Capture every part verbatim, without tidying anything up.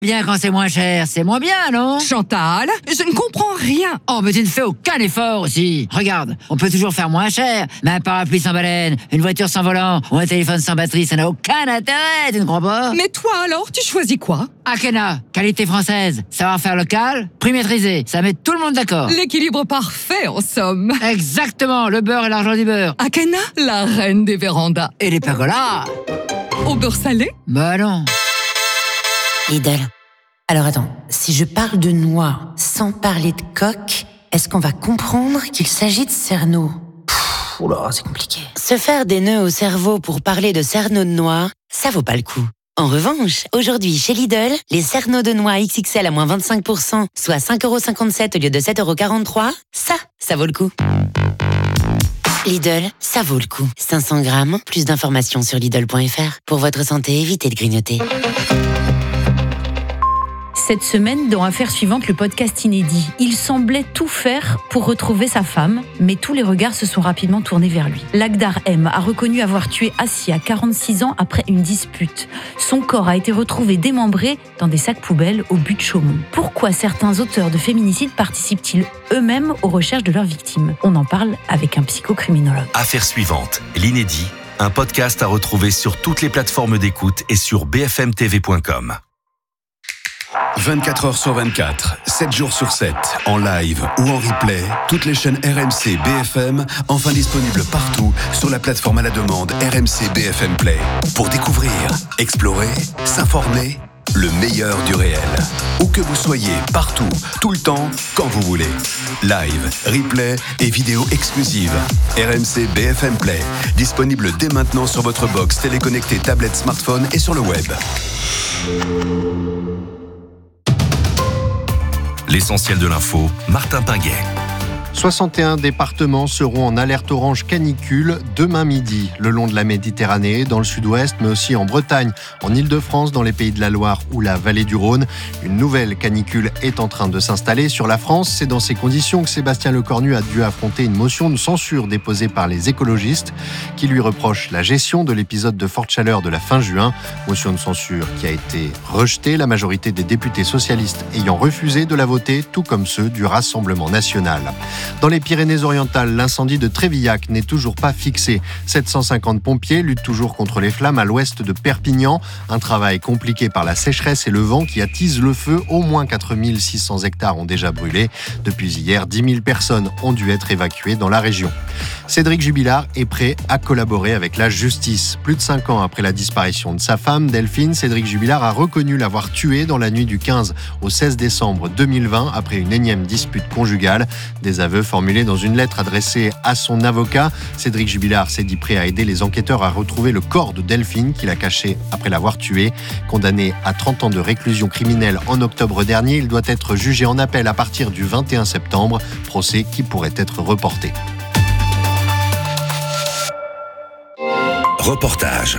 Bien quand c'est moins cher, c'est moins bien, non? Chantal, je ne comprends rien. Oh, mais tu ne fais aucun effort aussi. Regarde, on peut toujours faire moins cher. Mais un parapluie sans baleine, une voiture sans volant ou un téléphone sans batterie, ça n'a aucun intérêt, tu ne crois pas? Mais toi alors, tu choisis quoi? Akena, qualité française, savoir-faire local, prix maîtrisé, ça met tout le monde d'accord. L'équilibre parfait en somme. Exactement, le beurre et l'argent du beurre. Akena, la reine des vérandas. Et les pergolas. Au beurre salé? Bah non. Lidl. Alors attends, si je parle de noix sans parler de coque, est-ce qu'on va comprendre qu'il s'agit de cerneau? Pfff, oula, c'est compliqué. Se faire des nœuds au cerveau pour parler de cerneau de noix, ça vaut pas le coup. En revanche, aujourd'hui chez Lidl, les cerneaux de noix X X L à moins vingt-cinq pour cent, soit cinq euros cinquante-sept au lieu de sept euros quarante-trois, ça, ça vaut le coup. Lidl, ça vaut le coup. cinq cents grammes, plus d'informations sur Lidl point F R. Pour votre santé, évitez de grignoter. Cette semaine, dans Affaires suivantes, le podcast inédit, il semblait tout faire pour retrouver sa femme, mais tous les regards se sont rapidement tournés vers lui. Lagdar M a reconnu avoir tué Assia, quarante-six ans, après une dispute. Son corps a été retrouvé démembré dans des sacs poubelles au but de Chaumont. Pourquoi certains auteurs de féminicides participent-ils eux-mêmes aux recherches de leurs victimes? On en parle avec un psychocriminologue. Affaires suivantes, l'inédit, un podcast à retrouver sur toutes les plateformes d'écoute et sur b f m t v point com. vingt-quatre heures sur vingt-quatre, sept jours sur sept, en live ou en replay, toutes les chaînes R M C B F M, enfin disponibles partout sur la plateforme à la demande R M C B F M Play. Pour découvrir, explorer, s'informer, le meilleur du réel. Où que vous soyez, partout, tout le temps, quand vous voulez. Live, replay et vidéos exclusives. R M C B F M Play, disponible dès maintenant sur votre box téléconnectée, tablette, smartphone et sur le web. L'essentiel de l'info, Martin Pinguet. soixante et un départements seront en alerte orange canicule demain midi, le long de la Méditerranée, dans le sud-ouest, mais aussi en Bretagne, en Île-de-France, dans les Pays de la Loire ou la vallée du Rhône. Une nouvelle canicule est en train de s'installer sur la France. C'est dans ces conditions que Sébastien Lecornu a dû affronter une motion de censure déposée par les écologistes qui lui reprochent la gestion de l'épisode de forte chaleur de la fin juin. Motion de censure qui a été rejetée, la majorité des députés socialistes ayant refusé de la voter, tout comme ceux du Rassemblement national. Dans les Pyrénées-Orientales, l'incendie de Trévillac n'est toujours pas fixé. sept cent cinquante pompiers luttent toujours contre les flammes à l'ouest de Perpignan. Un travail compliqué par la sécheresse et le vent qui attise le feu. Au moins quatre mille six cents hectares ont déjà brûlé. Depuis hier, dix mille personnes ont dû être évacuées dans la région. Cédric Jubilard est prêt à collaborer avec la justice. Plus de cinq ans après la disparition de sa femme, Delphine, Cédric Jubilard a reconnu l'avoir tuée dans la nuit du quinze au seize décembre deux mille vingt après une énième dispute conjugale. Des aveux formulés dans une lettre adressée à son avocat. Cédric Jubilard s'est dit prêt à aider les enquêteurs à retrouver le corps de Delphine qu'il a caché après l'avoir tuée. Condamné à trente ans de réclusion criminelle en octobre dernier, il doit être jugé en appel à partir du vingt et un septembre, procès qui pourrait être reporté. Reportage.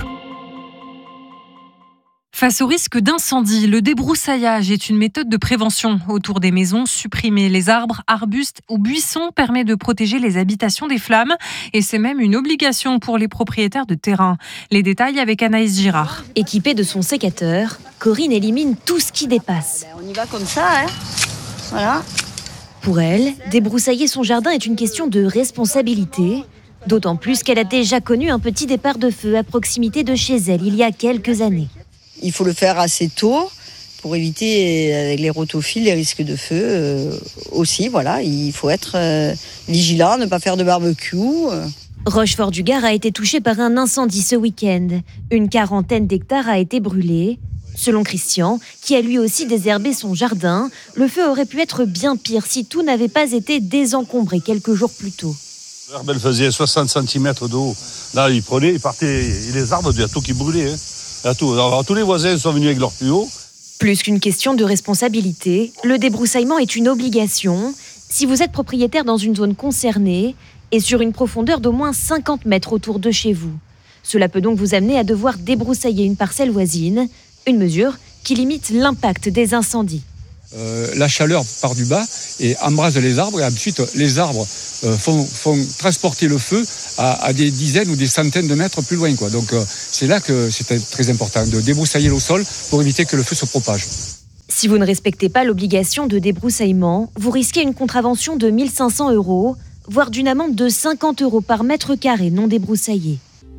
Face au risque d'incendie, le débroussaillage est une méthode de prévention. Autour des maisons, supprimer les arbres, arbustes ou buissons permet de protéger les habitations des flammes. Et c'est même une obligation pour les propriétaires de terrain. Les détails avec Anaïs Girard. Équipée de son sécateur, Corinne élimine tout ce qui dépasse. On y va comme ça, hein. Voilà. Pour elle, débroussailler son jardin est une question de responsabilité. D'autant plus qu'elle a déjà connu un petit départ de feu à proximité de chez elle il y a quelques années. Il faut le faire assez tôt pour éviter avec les rotophiles les risques de feu euh, aussi. Voilà, il faut être euh, vigilant, ne pas faire de barbecue. Rochefort-du-Gard a été touché par un incendie ce week-end. Une quarantaine d'hectares a été brûlée. Selon Christian, qui a lui aussi désherbé son jardin, le feu aurait pu être bien pire si tout n'avait pas été désencombré quelques jours plus tôt. L'herbe, elle faisait soixante centimètres d'eau. Là, il prenait, il partait, et les arbres, il y a tout qui brûlait. Hein. Il y a tout. Alors, tous les voisins sont venus avec leurs tuyaux. Plus qu'une question de responsabilité, le débroussaillement est une obligation. Si vous êtes propriétaire dans une zone concernée et sur une profondeur d'au moins cinquante mètres autour de chez vous. Cela peut donc vous amener à devoir débroussailler une parcelle voisine, une mesure qui limite l'impact des incendies. Euh, la chaleur part du bas et embrase les arbres et ensuite les arbres euh, font, font transporter le feu à, à des dizaines ou des centaines de mètres plus loin, quoi. Donc euh, c'est là que c'est très important de débroussailler le sol pour éviter que le feu se propage. Si vous ne respectez pas l'obligation de débroussaillement, vous risquez une contravention de mille cinq cents euros, voire d'une amende de cinquante euros par mètre carré non débroussaillé.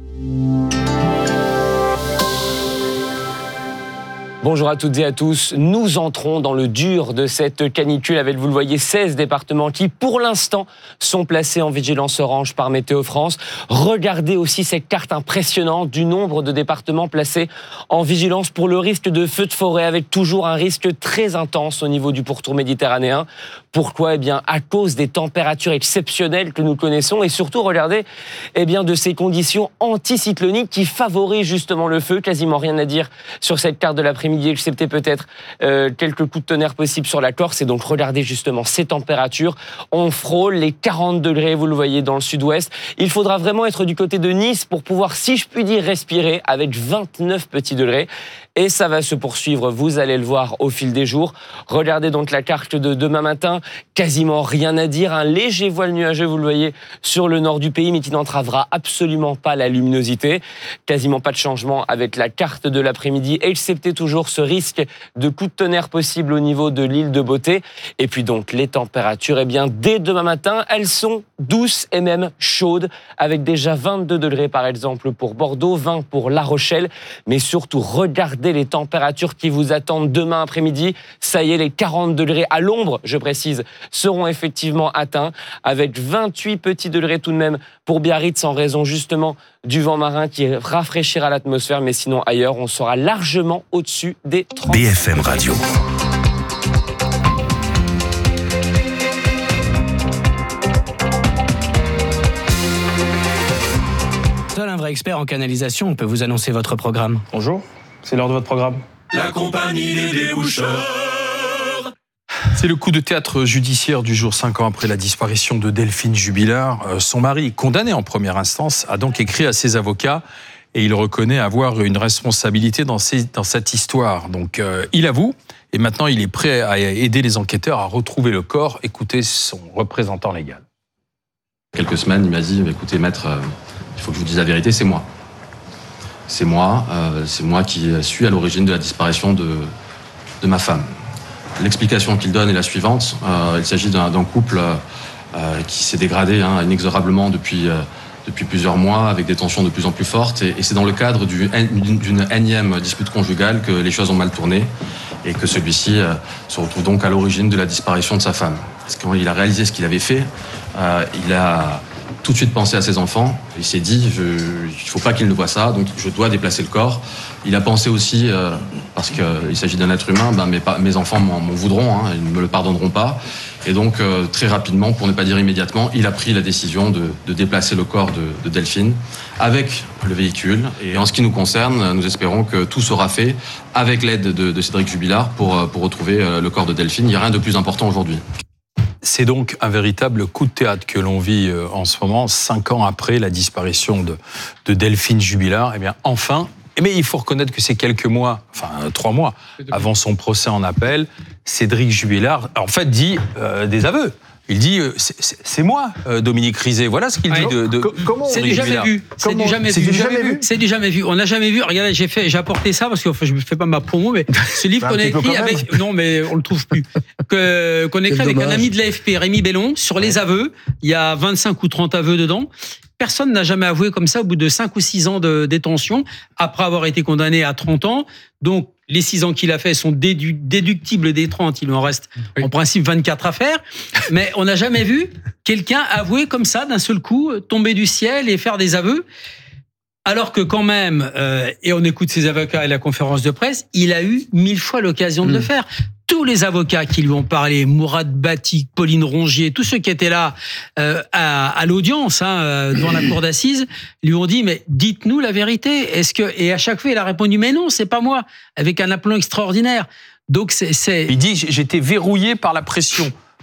Bonjour à toutes et à tous. Nous entrons dans le dur de cette canicule avec, vous le voyez, seize départements qui, pour l'instant, sont placés en vigilance orange par Météo France. Regardez aussi cette carte impressionnante du nombre de départements placés en vigilance pour le risque de feux de forêt, avec toujours un risque très intense au niveau du pourtour méditerranéen. Pourquoi ? Eh bien, à cause des températures exceptionnelles que nous connaissons et surtout, regardez, eh bien, de ces conditions anticycloniques qui favorisent justement le feu. Quasiment rien à dire sur cette carte de l'après-midi, excepté peut-être euh, quelques coups de tonnerre possibles sur la Corse. Et donc, regardez justement ces températures. On frôle les quarante degrés, vous le voyez, dans le sud-ouest. Il faudra vraiment être du côté de Nice pour pouvoir, si je puis dire, respirer avec vingt-neuf petits degrés. Et ça va se poursuivre, vous allez le voir au fil des jours. Regardez donc la carte de demain matin, quasiment rien à dire, un léger voile nuageux, vous le voyez, sur le nord du pays, mais qui n'entravera absolument pas la luminosité. Quasiment pas de changement avec la carte de l'après-midi, excepté toujours ce risque de coup de tonnerre possible au niveau de l'île de Beauté. Et puis donc les températures, eh bien dès demain matin, elles sont douces et même chaudes, avec déjà vingt-deux degrés par exemple pour Bordeaux, vingt pour La Rochelle, mais surtout regardez les températures qui vous attendent demain après-midi. Ça y est, les quarante degrés à l'ombre, je précise, seront effectivement atteints, avec vingt-huit petits degrés tout de même pour Biarritz en raison justement du vent marin qui rafraîchira l'atmosphère, mais sinon ailleurs, on sera largement au-dessus des trente. B F M Radio. Seul un vrai expert en canalisation peut vous annoncer votre programme. Bonjour, c'est l'heure de votre programme. La compagnie des déboucheurs. C'est le coup de théâtre judiciaire du jour, cinq ans après la disparition de Delphine Jubilard. Son mari, condamné en première instance, a donc écrit à ses avocats et il reconnaît avoir une responsabilité dans, ces, dans cette histoire. Donc euh, il avoue et maintenant il est prêt à aider les enquêteurs à retrouver le corps. Écoutez son représentant légal. Quelques semaines, il m'a dit, écoutez maître, euh, il faut que je vous dise la vérité, c'est moi. C'est moi, euh, c'est moi qui suis à l'origine de la disparition de, de ma femme. L'explication qu'il donne est la suivante. Euh, il s'agit d'un, d'un couple euh, qui s'est dégradé hein, inexorablement depuis, euh, depuis plusieurs mois, avec des tensions de plus en plus fortes. Et, et c'est dans le cadre du, d'une, d'une énième dispute conjugale que les choses ont mal tourné et que celui-ci euh, se retrouve donc à l'origine de la disparition de sa femme. Parce que quand il a réalisé ce qu'il avait fait, euh, il a tout de suite pensé à ses enfants. Il s'est dit, je, il ne faut pas qu'ils ne voient ça, donc je dois déplacer le corps. Il a pensé aussi, euh, parce qu'il s'agit d'un être humain, ben mes, mes enfants m'en, m'en voudront, hein, ils ne me le pardonneront pas. Et donc, euh, très rapidement, pour ne pas dire immédiatement, il a pris la décision de, de déplacer le corps de, de Delphine avec le véhicule. Et en ce qui nous concerne, nous espérons que tout sera fait avec l'aide de, de Cédric Jubilard pour, pour retrouver le corps de Delphine. Il n'y a rien de plus important aujourd'hui. C'est donc un véritable coup de théâtre que l'on vit en ce moment, cinq ans après la disparition de, de Delphine Jubilard. Eh bien, enfin, mais il faut reconnaître que c'est quelques mois, enfin trois mois, avant son procès en appel, Cédric Jubilard, en fait, dit euh, des aveux. Il dit euh, c'est, c'est, c'est moi, euh, Dominique Rizet. Voilà ce qu'il dit de. de Comment C'est du jamais vu. C'est du jamais vu. jamais vu. C'est du jamais vu. On n'a jamais vu. Regardez, j'ai fait, j'ai apporté ça parce que enfin, je ne fais pas ma promo, mais ce livre qu'on a écrit avec. Non, mais on le trouve plus. Que, qu'on a écrit avec un ami de l'A F P, Rémi Bellon, sur les aveux. Il y a vingt-cinq ou trente aveux dedans. Personne n'a jamais avoué comme ça au bout de cinq ou six ans de détention, après avoir été condamné à trente ans. Donc, les six ans qu'il a fait sont dédu- déductibles des trente. Il en reste oui. en principe vingt-quatre à faire. Mais on n'a jamais vu quelqu'un avouer comme ça, d'un seul coup, tomber du ciel et faire des aveux. Alors que quand même, euh, et on écoute ses avocats à la conférence de presse, il a eu mille fois l'occasion de mmh. le faire. Tous les avocats qui lui ont parlé, Mourad Batik, Pauline Rongier, tous ceux qui étaient là euh, à, à l'audience, hein, euh, devant la cour d'assises, lui ont dit, mais dites-nous la vérité. Est-ce que et à chaque fois, il a répondu, mais non, c'est pas moi, avec un aplomb extraordinaire. Donc c'est, c'est... Il dit, j'étais verrouillé par la pression.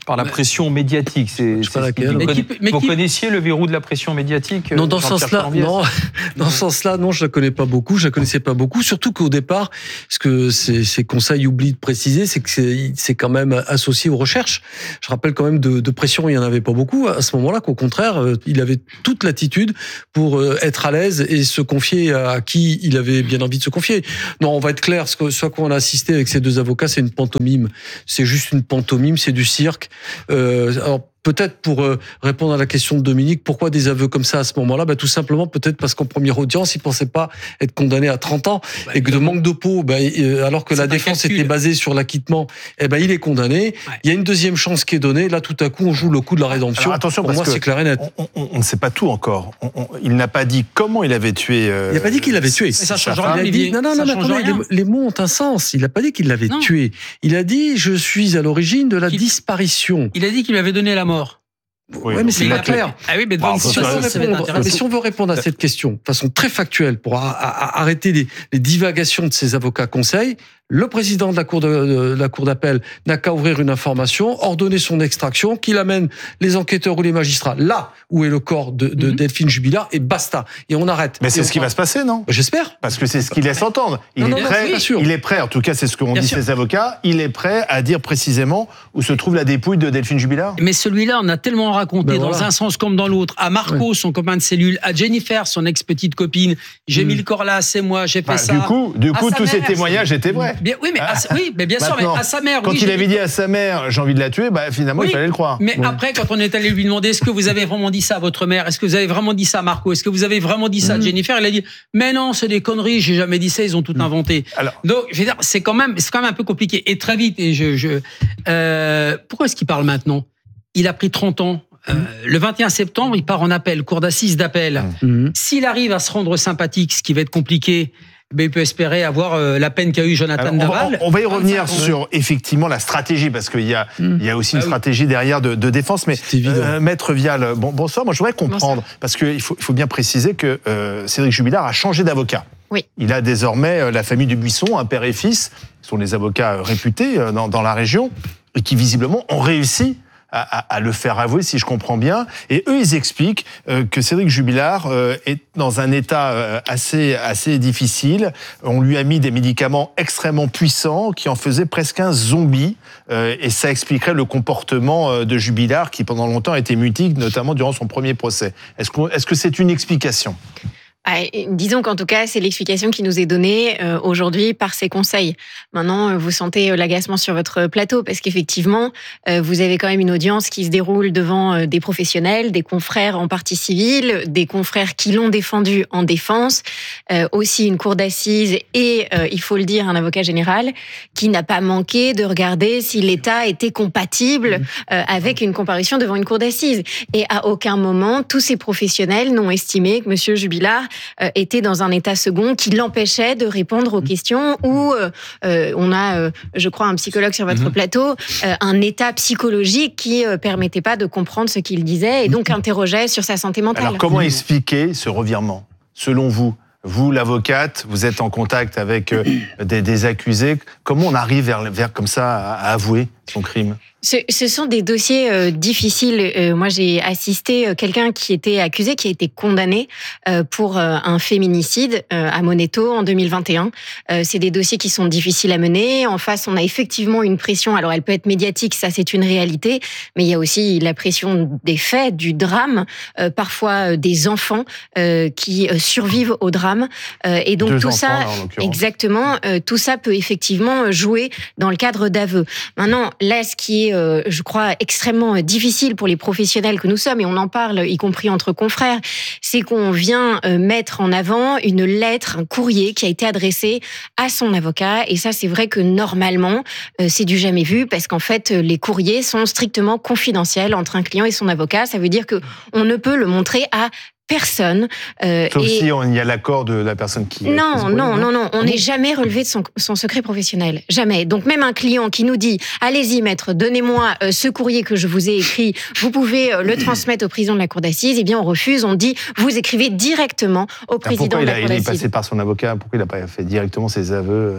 Par la pression médiatique, c'est. c'est ce vous, mais qui, mais vous qui... connaissiez le verrou de la pression médiatique? Non, dans ce sens-là, non. Dans ce sens-là, non, je la connais pas beaucoup. Je la connaissais pas beaucoup, surtout qu'au départ, ce que ces, ces conseils oublient de préciser, c'est que c'est, c'est quand même associé aux recherches. Je rappelle quand même de, de pression, il y en avait pas beaucoup à ce moment-là. Qu'au contraire, il avait toute l'attitude pour être à l'aise et se confier à qui il avait bien envie de se confier. Non, on va être clair. Ce à quoi on a assisté avec ces deux avocats, c'est une pantomime. C'est juste une pantomime, c'est du cirque. Euh, alors, peut-être pour euh, répondre à la question de Dominique, pourquoi des aveux comme ça à ce moment-là? Bah, tout simplement, peut-être parce qu'en première audience, il ne pensait pas être condamné à trente ans bah, et que de manque de peau, bah, euh, alors que la défense était basée sur l'acquittement, eh ben, il est condamné. Ouais. Il y a une deuxième chance qui est donnée. Là, tout à coup, on joue le coup de la rédemption. Alors, attention, pour parce moi, que c'est clair et net. On, on, on ne sait pas tout encore. On, on, il n'a pas dit comment il avait tué. Euh, il n'a pas dit qu'il l'avait tué. Ça change rien, Olivier. Non, non, non, mais attendez, les, les mots ont un sens. Il n'a pas dit qu'il l'avait non. tué. Il a dit, je suis à l'origine de la il, disparition. Il a dit qu'il lui avait donné la mort. Oui, ouais, mais c'est pas clair. Ah oui, mais, bon, si on répondre, mais si on veut répondre à cette question de façon très factuelle pour a, a, arrêter les, les divagations de ces avocats conseils, le président de la cour de, de la cour d'appel n'a qu'à ouvrir une information, ordonner son extraction, qu'il amène les enquêteurs ou les magistrats là où est le corps de, de mm-hmm. Delphine Jubilard et basta. Et on arrête. Mais c'est et ce qui va se passer, non? J'espère. Parce que c'est ce qu'il laisse entendre. Il non, est non, prêt. Non, il est prêt. En tout cas, c'est ce qu'ont dit sûr. Ces avocats. Il est prêt à dire précisément où se trouve la dépouille de Delphine Jubilard. Mais celui-là, on a tellement raconté ben dans voilà. un sens comme dans l'autre. À Marco, ouais. son copain de cellule, à Jennifer, son ex-petite copine. J'ai mm. mis le corps là, c'est moi, j'ai fait bah, ça. Du coup, du coup, tous ces témoignages étaient vrais. Bien, oui, mais à, oui, mais bien sûr, mais à sa mère. Quand oui, il avait dit à sa mère, j'ai envie de la tuer, bah finalement, oui, il fallait le croire. Mais ouais. après, quand on est allé lui demander, est-ce que vous avez vraiment dit ça à votre mère? Est-ce que vous avez vraiment dit ça à Marco? Est-ce que vous avez vraiment dit ça à Jennifer? Elle a dit, mais non, c'est des conneries, j'ai jamais dit ça, ils ont tout inventé. Alors, donc, je veux dire, c'est quand même, c'est quand même un peu compliqué. Et très vite, et je, je, euh, pourquoi est-ce qu'il parle maintenant? Il a pris trente ans. Euh, le vingt et un septembre, il part en appel, cour d'assises d'appel. Mmh. S'il arrive à se rendre sympathique, ce qui va être compliqué, ben, il peut espérer avoir euh, la peine qu'a eu Jonathan Alors, Daval. On, on va y revenir sur effectivement la stratégie, parce qu'il y a, mmh. il y a aussi une ah, stratégie oui. derrière de, de défense. Mais euh, Maître Vial, bon, bonsoir. Moi, je voudrais comprendre, bonsoir. Parce qu'il faut, il faut bien préciser que euh, Cédric Jubilard a changé d'avocat. Oui. Il a désormais euh, la famille Dubuisson, un père et fils, qui sont des avocats euh, réputés euh, dans, dans la région, et qui visiblement ont réussi À, à, à le faire avouer, si je comprends bien. Et eux, ils expliquent euh, que Cédric Jubilard euh, est dans un état euh, assez, assez difficile. On lui a mis des médicaments extrêmement puissants qui en faisaient presque un zombie. Euh, et ça expliquerait le comportement euh, de Jubilard qui, pendant longtemps, a été mutique, notamment durant son premier procès. Est-ce que, est-ce que c'est une explication ? Ah, disons qu'en tout cas, c'est l'explication qui nous est donnée euh, aujourd'hui par ces conseils. Maintenant, vous sentez euh, l'agacement sur votre plateau parce qu'effectivement, euh, vous avez quand même une audience qui se déroule devant euh, des professionnels, des confrères en partie civile, des confrères qui l'ont défendu en défense, euh, aussi une cour d'assises et, euh, il faut le dire, un avocat général qui n'a pas manqué de regarder si l'État était compatible euh, avec une comparution devant une cour d'assises. Et à aucun moment, tous ces professionnels n'ont estimé que Monsieur Jubilard Euh, était dans un état second qui l'empêchait de répondre aux questions ou euh, euh, on a, euh, je crois, un psychologue sur votre mmh. plateau, euh, un état psychologique qui euh, permettait pas de comprendre ce qu'il disait et donc interrogeait sur sa santé mentale. Alors comment expliquer ce revirement, selon vous ? Vous, l'avocate, vous êtes en contact avec euh, des, des accusés. Comment on arrive vers, vers comme ça à, à avouer son crime ? Ce, ce sont des dossiers euh, difficiles. Euh, moi, j'ai assisté euh, quelqu'un qui était accusé, qui a été condamné euh, pour euh, un féminicide euh, à Moneto en deux mille vingt et un. Euh, c'est des dossiers qui sont difficiles à mener. En face, on a effectivement une pression. Alors, elle peut être médiatique, ça c'est une réalité, mais il y a aussi la pression des faits, du drame, euh, parfois euh, des enfants euh, qui euh, survivent au drame. Euh, et donc Deux tout enfants, ça, là, en l'occurrence. exactement, euh, tout ça peut effectivement jouer dans le cadre d'aveux. Maintenant, là, ce qui est Euh, je crois, extrêmement difficile pour les professionnels que nous sommes, et on en parle, y compris entre confrères, c'est qu'on vient euh, mettre en avant une lettre, un courrier qui a été adressé à son avocat, et ça, c'est vrai que normalement, euh, c'est du jamais vu, parce qu'en fait, les courriers sont strictement confidentiels entre un client et son avocat. Ça veut dire que on ne peut le montrer à personne. Euh, Sauf et... si il y a l'accord de la personne qui... Non, qui non, non, non, on n'est jamais relevé de son, son secret professionnel. Jamais. Donc même un client qui nous dit « Allez-y, maître, donnez-moi euh, ce courrier que je vous ai écrit, vous pouvez euh, le transmettre au président de la cour d'assises », eh bien on refuse, on dit « Vous écrivez directement au président de la cour d'assises ». Pourquoi il est passé par son avocat ? Pourquoi il n'a pas fait directement ses aveux ?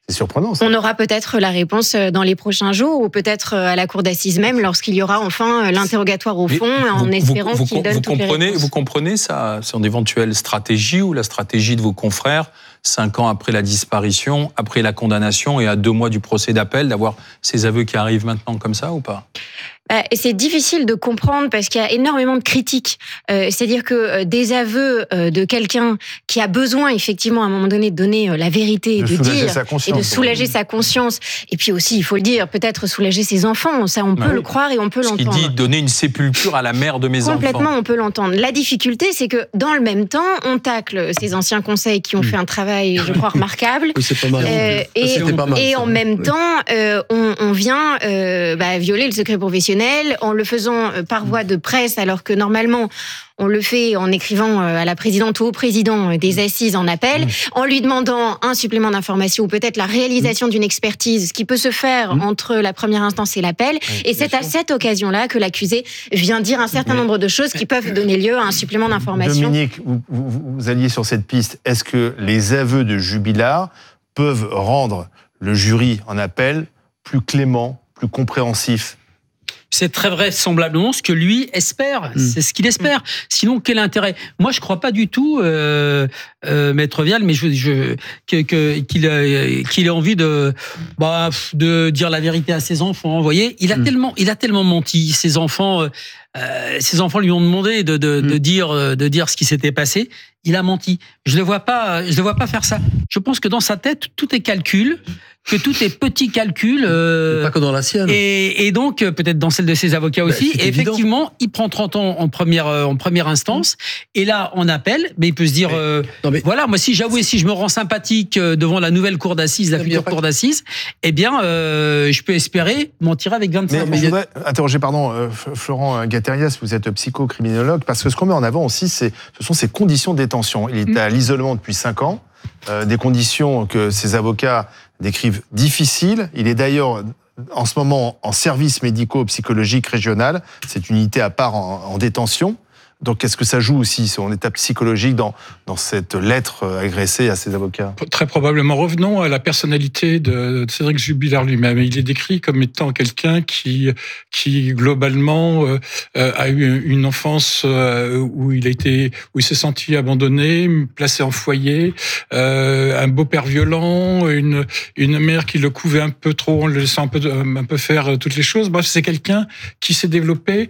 C'est surprenant, ça. On aura peut-être la réponse dans les prochains jours ou peut-être à la cour d'assises même lorsqu'il y aura enfin l'interrogatoire au fond Mais en vous, espérant vous, qu'il vous, donne vous toutes comprenez, les réponses. Vous comprenez ça, son éventuelle stratégie ou la stratégie de vos confrères, cinq ans après la disparition, après la condamnation et à deux mois du procès d'appel, d'avoir ces aveux qui arrivent maintenant comme ça ou pas ? Bah, c'est difficile de comprendre parce qu'il y a énormément de critiques. Euh, c'est-à-dire que euh, des aveux euh, de quelqu'un qui a besoin effectivement à un moment donné de donner euh, la vérité, de, de dire et de soulager oui. sa conscience, et puis aussi, il faut le dire, peut-être soulager ses enfants. Ça, on peut Ouais. le croire et on peut Ce l'entendre. qu'il dit donner une sépulture à la mère de mes Complètement, enfants. on peut l'entendre. La difficulté, c'est que dans le même temps, on tacle ces anciens conseils qui ont fait un travail, je crois, remarquable. Oui, c'est pas mal. Euh, Ça, et, c'était pas mal, et ça. en même Oui. temps, euh, on, on vient euh, bah, violer le secret professionnel en le faisant euh, par voie de presse, alors que normalement, on le fait en écrivant euh, à la présidente ou au président euh, des assises en appel, en lui demandant un supplément d'information ou peut-être la réalisation d'une expertise, ce qui peut se faire entre la première instance et l'appel. Et c'est à cette occasion-là que l'accusé vient dire un certain nombre de choses qui peuvent donner lieu à un supplément d'information. Dominique, vous, vous, vous alliez sur cette piste. Est-ce que les aveux de Jubilard peuvent rendre le jury en appel plus clément, plus compréhensif ? C'est très vraisemblablement ce que lui espère. Mm. C'est ce qu'il espère. Mm. Sinon, quel intérêt ? Moi, je ne crois pas du tout, euh, euh, Maître Vial, mais je, je, que, que, qu'il, a, qu'il ait envie de, bah, de dire la vérité à ses enfants. Vous voyez, il a, mm. tellement, il a tellement menti. Ses enfants, euh, ses enfants lui ont demandé de, de, mm. de, dire, de dire ce qui s'était passé. Il a menti. Je ne le vois pas, je le vois pas faire ça. Je pense que dans sa tête, tout est calcul, que tout est petit calcul. Euh, pas que dans la sienne. Et, et donc, peut-être dans celle de ses avocats aussi. Ben, et effectivement, il prend trente ans en première, en première instance. Mmh. Et là, en appel, mais il peut se dire, mais, euh, non mais, voilà, moi, si j'avoue, si je me rends sympathique devant la nouvelle cour d'assises, la future cour d'assises, eh bien, euh, je peux espérer m'en tirer avec vingt-cinq ans. Mais, mais je voudrais interroger, pardon, euh, Florent Gatérias, vous êtes psychocriminologue, parce que ce qu'on met en avant aussi, c'est, ce sont ces conditions de détention. Il est à l'isolement depuis cinq ans, euh, des conditions que ses avocats décrivent difficiles. Il est d'ailleurs en ce moment en service médico-psychologique régional. C'est une unité à part en, en détention. Donc, est-ce que ça joue aussi son état psychologique dans, dans cette lettre agressée à ses avocats ? Très probablement. Revenons à la personnalité de Cédric Jubilard lui-même. Il est décrit comme étant quelqu'un qui, qui globalement, euh, a eu une enfance euh, où il a été, où il s'est senti abandonné, placé en foyer, euh, un beau-père violent, une, une mère qui le couvait un peu trop en le laissant un peu, un peu faire toutes les choses. Bref, c'est quelqu'un qui s'est développé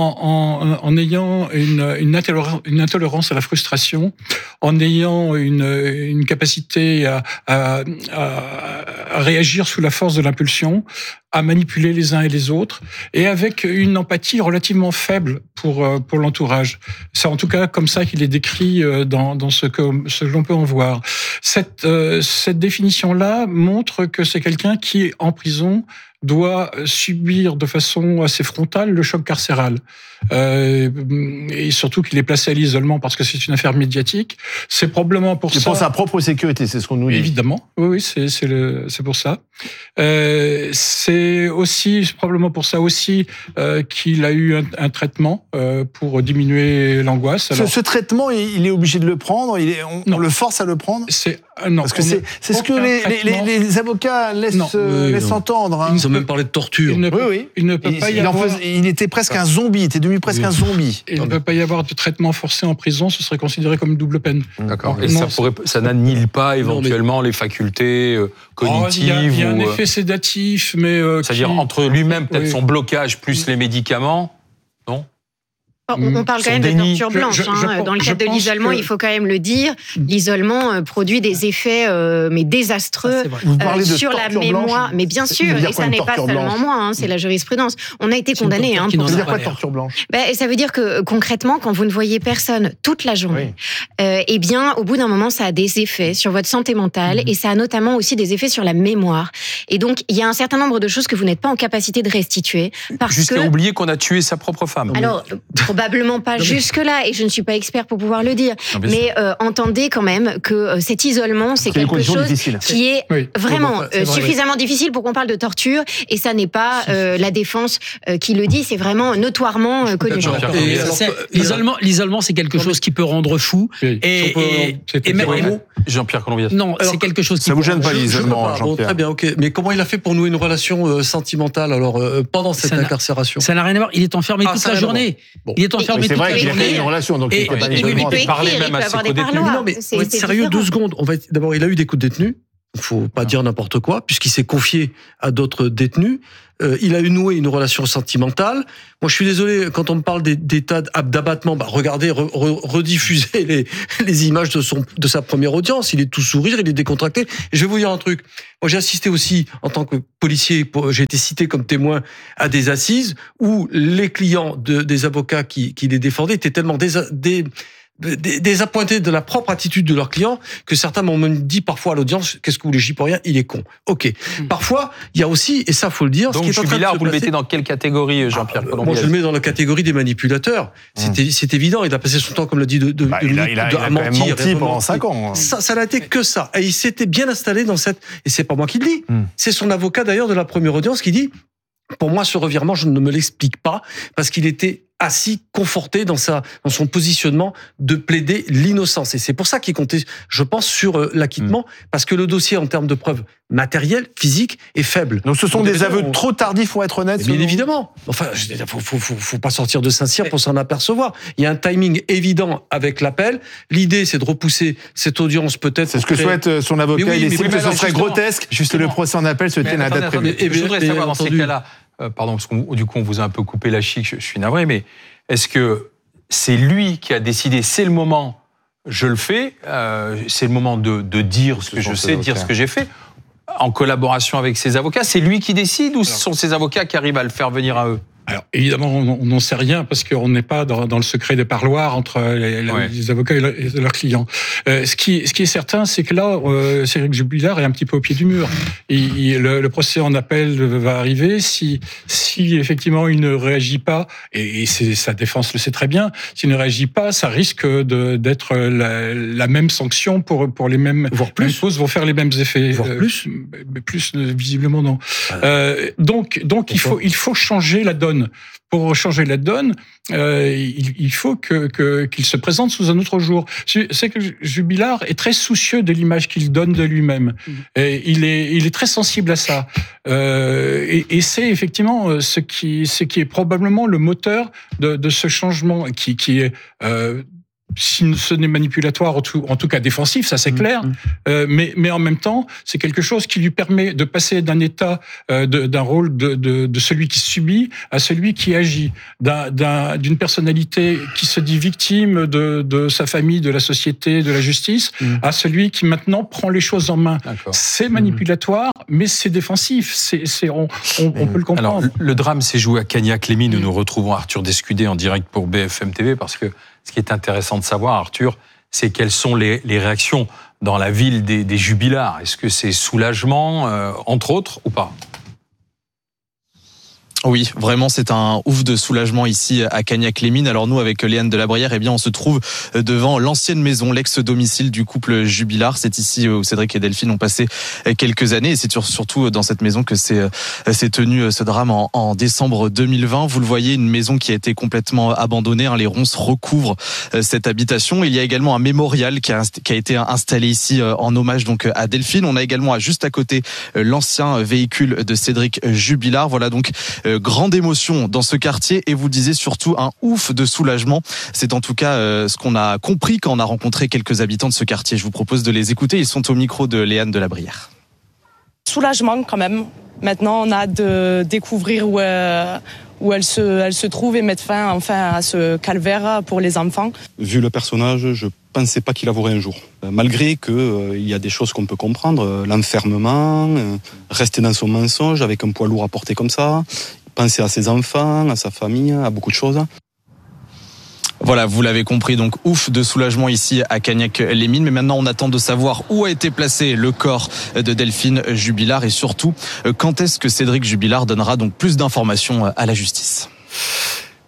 en, en, en ayant une Une intolérance, une intolérance à la frustration, en ayant une, une capacité à, à, à, à réagir sous la force de l'impulsion, à manipuler les uns et les autres, et avec une empathie relativement faible pour, pour l'entourage. C'est en tout cas comme ça qu'il est décrit dans, dans ce que, ce que l'on peut en voir. Cette, cette définition-là montre que c'est quelqu'un qui, en prison, doit subir de façon assez frontale le choc carcéral. Euh, et surtout qu'il est placé à l'isolement parce que c'est une affaire médiatique. C'est probablement pour ça... C'est pour sa propre sécurité, c'est ce qu'on nous dit. Évidemment, oui, oui, c'est, c'est, le, c'est pour ça. Euh, c'est aussi, c'est probablement pour ça aussi euh, qu'il a eu un, un traitement euh, pour diminuer l'angoisse. Alors, ce, ce traitement, il est obligé de le prendre, il est, on, on le force à le prendre ? C'est, euh, non. Parce que c'est, c'est ce que les, les, les avocats laissent, non, euh, oui, laissent non. entendre. Hein. Ils ont même parlé de torture. Il ne peut, oui, oui. Il ne peut il, pas y il, avoir... faisait, il était presque un zombie, il était devenu presque oui. un zombie. Il ne peut pas y avoir de traitement forcé en prison, ce serait considéré comme double peine. D'accord. Et non, ça, pourrait, ça n'annihile pas éventuellement non, mais... les facultés euh, cognitives oh, Il y, y a un ou... effet sédatif, mais... Euh, C'est-à-dire qui... entre lui-même, peut-être oui. son blocage, plus oui. les médicaments, non ? On, on parle quand même de torture blanche. Je, je, je, hein. Dans le cadre de l'isolement, que... il faut quand même le dire, l'isolement euh, produit des effets euh, mais désastreux ah, euh, sur la mémoire. Blanche. Mais bien sûr, et ça n'est pas seulement moi, hein, c'est la jurisprudence. On a été condamnés. Hein, pour ça veut dire quoi torture blanche ? Ben, ça veut dire que concrètement, quand vous ne voyez personne toute la journée, oui. euh, eh bien, au bout d'un moment, ça a des effets sur votre santé mentale mmh. et ça a notamment aussi des effets sur la mémoire. Et donc, il y a un certain nombre de choses que vous n'êtes pas en capacité de restituer. Parce Jusqu'à que... oublier qu'on a tué sa propre femme. Alors, probablement. Probablement pas mais... jusque-là, et je ne suis pas expert pour pouvoir le dire. Non, mais euh, entendez quand même que euh, cet isolement, c'est, c'est quelque chose difficile. qui est oui. vraiment oui, bon, euh, suffisamment vrai. difficile pour qu'on parle de torture, et ça n'est pas euh, la défense euh, qui le dit, c'est vraiment notoirement euh, connu. Et, c'est, l'isolement, l'isolement, c'est quelque chose qui peut rendre fou. Oui. Et, et, et, et même Jean-Pierre Colombier. Non, alors, c'est quelque chose qui ça vous gêne pas l'isolement, Jean-Pierre. Bon, très bien, ok. Mais comment il a fait pour nouer une relation euh, sentimentale alors euh, pendant cette ça incarcération? Ça n'a rien à voir. Il est enfermé ah, toute la journée. Bon. Il est enfermé toute la journée. C'est vrai qu'il a fait une relation, donc il peut parler même à ses co-détenus. Non, mais on va être sérieux deux secondes. On va être, d'abord, il a eu des co-détenus. Il faut pas dire n'importe quoi, puisqu'il s'est confié à d'autres détenus. Euh, il a eu noué une relation sentimentale. Moi, je suis désolé, quand on me parle des, des tas d'abattements, bah, regardez, re, re, rediffuser les, les images de, son, de sa première audience. Il est tout sourire, il est décontracté. Et je vais vous dire un truc. Moi, j'ai assisté aussi, en tant que policier, j'ai été cité comme témoin à des assises où les clients de, des avocats qui, qui les défendaient étaient tellement dés, dés, désappointés de la propre attitude de leurs clients que certains m'ont même dit parfois à l'audience, qu'est-ce que vous voulez, j'y peux rien, il est con. Ok. Mmh. Parfois, il y a aussi, et ça faut le dire, donc ce qui est en train de se vous passer, le mettez dans quelle catégorie, Jean-Pierre Colombier? Moi, je le mets dans la catégorie des manipulateurs. Mmh. C'est, c'est évident, il a passé son temps, comme l'a dit, de, de, bah, de, il a, il a, de, il a quand même menti pendant cinq ans. Ça, ça n'a été que ça. Et il s'était bien installé dans cette, et c'est pas moi qui le dis. Mmh. C'est son avocat, d'ailleurs, de la première audience qui dit, pour moi, ce revirement, je ne me l'explique pas, parce qu'il était assis, conforté dans sa, dans son positionnement de plaider l'innocence. Et c'est pour ça qu'il comptait, je pense, sur euh, l'acquittement, mmh. parce que le dossier, en termes de preuves matérielles, physiques, est faible. Donc ce sont Donc, des aveux on... trop tardifs, faut être honnête. Bien évidemment. Enfin, il faut, faut, faut, faut pas sortir de Saint-Cyr pour s'en apercevoir. Il y a un timing évident avec l'appel. L'idée, c'est de repousser cette audience peut-être. C'est ce que créer... souhaite son avocat. Oui, il estime que ce serait grotesque que le procès en appel se tienne à date prévue. Je voudrais savoir dans ces cas-là, euh, pardon, parce que du coup, on vous a un peu coupé la chic, je, je suis navré, mais est-ce que c'est lui qui a décidé, c'est le moment, je le fais, euh, c'est le moment de, de dire ce que je sais, de dire ce que j'ai fait, en collaboration avec ses avocats? C'est lui qui décide ou ce sont ses avocats qui arrivent à le faire venir à eux? Alors, évidemment, on n'en sait rien parce qu'on n'est pas dans, dans le secret des parloirs entre les, ouais. les avocats et, le, et leurs clients. Euh, ce, qui, ce qui est certain, c'est que là, euh, Cédric Jubilard est un petit peu au pied du mur. Et, et le, le procès en appel va arriver. Si, si effectivement il ne réagit pas, et, et c'est, sa défense le sait très bien, s'il ne réagit pas, ça risque de, d'être la, la même sanction pour, pour les mêmes, voire plus, mêmes causes, vont faire les mêmes effets. Voire euh, plus, mais plus visiblement non. Euh, donc, donc il faut, il faut changer la donne. Pour changer la donne, euh, il, il faut que, que, qu'il se présente sous un autre jour. C'est que Jubilard est très soucieux de l'image qu'il donne de lui-même. Mmh. Et il est, il est très sensible à ça. Euh, et, et c'est effectivement ce qui, ce qui est probablement le moteur de, de ce changement qui, qui est euh, si ce n'est manipulatoire, en tout, en tout cas défensif, ça c'est clair, mmh. euh, mais, mais en même temps, c'est quelque chose qui lui permet de passer d'un état, euh, de, d'un rôle de, de, de celui qui subit à celui qui agit, d'un, d'un, d'une personnalité qui se dit victime de, de sa famille, de la société, de la justice, mmh. à celui qui maintenant prend les choses en main. D'accord. C'est manipulatoire, mmh. mais c'est défensif, c'est, c'est, on, on, on peut le comprendre. Alors, le drame s'est joué à Cagnac-Lémy, mmh. nous nous retrouvons Arthur Descudé en direct pour B F M T V, parce que ce qui est intéressant de savoir, Arthur, c'est quelles sont les, les réactions dans la ville des, des Jubilards. Est-ce que c'est soulagement, euh, entre autres, ou pas ? Oui, vraiment, c'est un ouf de soulagement ici à Cagnac-les-Mines. Alors nous, avec Léane Delabrière, eh bien, on se trouve devant l'ancienne maison, l'ex-domicile du couple Jubilard. C'est ici où Cédric et Delphine ont passé quelques années, et c'est surtout dans cette maison que s'est, s'est tenu ce drame en, en décembre deux mille vingt. Vous le voyez, une maison qui a été complètement abandonnée. Les ronces recouvrent cette habitation. Il y a également un mémorial qui a, qui a été installé ici en hommage donc à Delphine. On a également juste à côté l'ancien véhicule de Cédric Jubilard. Voilà donc grande émotion dans ce quartier, et vous disiez surtout un ouf de soulagement. C'est en tout cas euh, ce qu'on a compris quand on a rencontré quelques habitants de ce quartier. Je vous propose de les écouter. Ils sont au micro de Léane Delabrière. Soulagement quand même. Maintenant, on a hâte de découvrir où, euh, où elle, se, elle se trouve et mettre fin enfin à ce calvaire pour les enfants. Vu le personnage, je pensais pas qu'il avouerait un jour. Malgré qu'il euh, y a des choses qu'on peut comprendre, euh, l'enfermement, euh, rester dans son mensonge avec un poids lourd à porter comme ça, penser à ses enfants, à sa famille, à beaucoup de choses. Voilà, vous l'avez compris, donc ouf de soulagement ici à Cagnac-les-Mines. Mais maintenant, on attend de savoir où a été placé le corps de Delphine Jubilard, et surtout, quand est-ce que Cédric Jubilard donnera donc plus d'informations à la justice.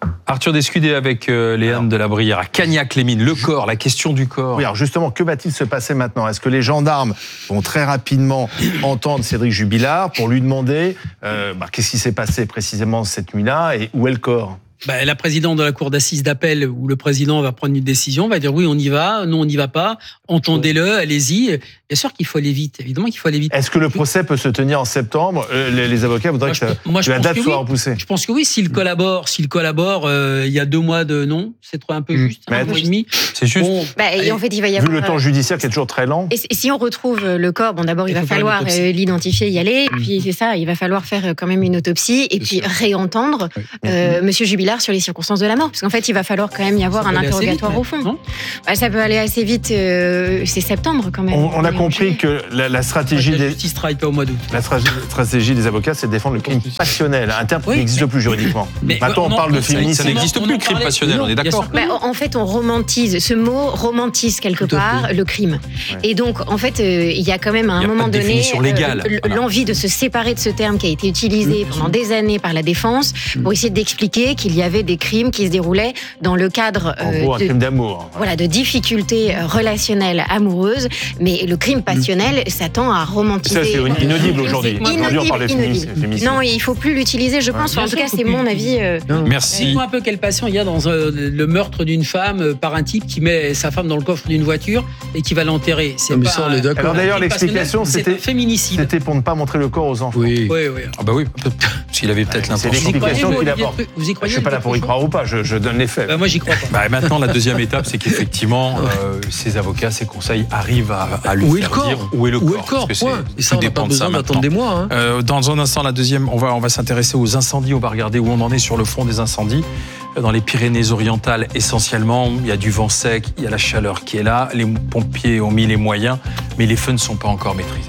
Arthur Descudé avec euh, Léane de la Brière à Cagnac-les-Mines. Le corps, la question du corps. Oui, alors justement, que va-t-il se passer maintenant ? Est-ce que les gendarmes vont très rapidement entendre Cédric Jubilard pour lui demander euh, bah, qu'est-ce qui s'est passé précisément cette nuit-là et où est le corps ? Bah, la présidente de la cour d'assises d'appel, où le président va prendre une décision, va dire oui, on y va, non, on n'y va pas, entendez-le, allez-y. Bien sûr qu'il faut aller vite, évidemment qu'il faut aller vite. Est-ce que le procès peut se tenir en septembre ? les, les avocats voudraient moi, que, ça, moi, que la date que soit oui. repoussée. Je pense que oui, s'il collabore, s'il collabore, euh, il y a deux mois de non, c'est trop un peu juste, mmh. un mois et demi. C'est juste. Bon, bah, et en fait, il va y avoir. Vu le temps judiciaire qui est toujours très lent. Et si on retrouve le corps, bon, d'abord, il, il va falloir euh, l'identifier, y aller, mmh. puis c'est ça, il va falloir faire quand même une autopsie et puis sûr. réentendre oui. euh, mmh. Monsieur Jubilard sur les circonstances de la mort, parce qu'en fait, il va falloir quand même y avoir ça un interrogatoire vite, au fond. Bah, ça peut aller assez vite. Euh, c'est septembre quand même. On, on a compris que la, la stratégie la des justice travaille pas au mois d'août. La stratégie des avocats, c'est de défendre le crime passionnel, un terme oui, qui n'existe plus juridiquement. Mais Maintenant, on, on parle de féminisme. Ça n'existe plus le crime passionnel. On est d'accord. Bah, en fait, on romantise. Ce mot romantise quelque part le crime. Ouais. Et donc, en fait, euh, il y a quand même à un moment donné légale, euh, voilà. l'envie de se séparer de ce terme qui a été utilisé mmh. pendant des années par la défense mmh. pour essayer d'expliquer qu'il y avait des crimes qui se déroulaient dans le cadre en gros, euh, un de, crime d'amour. Voilà, de difficultés relationnelles amoureuses, mais le crime passionnel, mmh. ça tend à romantiser. Ça, c'est inaudible aujourd'hui. Aujourd'hui, on parle de féminisme. Non, il ne faut plus l'utiliser, je pense. Ouais. En tout cas, c'est mon avis. Euh... Merci. Dites-moi un peu quelle passion il y a dans euh, le meurtre d'une femme par un type qui met sa femme dans le coffre d'une voiture et qui va l'enterrer. C'est pas, ça, on est d'accord. Alors d'ailleurs, l'explication, c'était féminicide. C'était pour ne pas montrer le corps aux enfants. Oui, oui, oui. Ah bah oui, parce qu'il avait peut-être l'intention. C'est l'explication qu'il apporte. Vous y croyez ? Je suis pas là pour y croire ou pas. Je, je donne les faits. Bah moi, j'y crois pas. Bah maintenant, la deuxième étape, c'est qu'effectivement, euh, ces avocats, ces conseils arrivent à, à lui où faire est dire où est le corps. Où est le corps, parce point. Que et ça, on n'a pas besoin d'attendre des mois. Hein. Euh, dans un instant, la deuxième, on va, on va s'intéresser aux incendies. On va regarder où on en est sur le front des incendies. Dans les Pyrénées-Orientales, essentiellement, il y a du vent sec, il y a la chaleur qui est là. Les pompiers ont mis les moyens, mais les feux ne sont pas encore maîtrisés.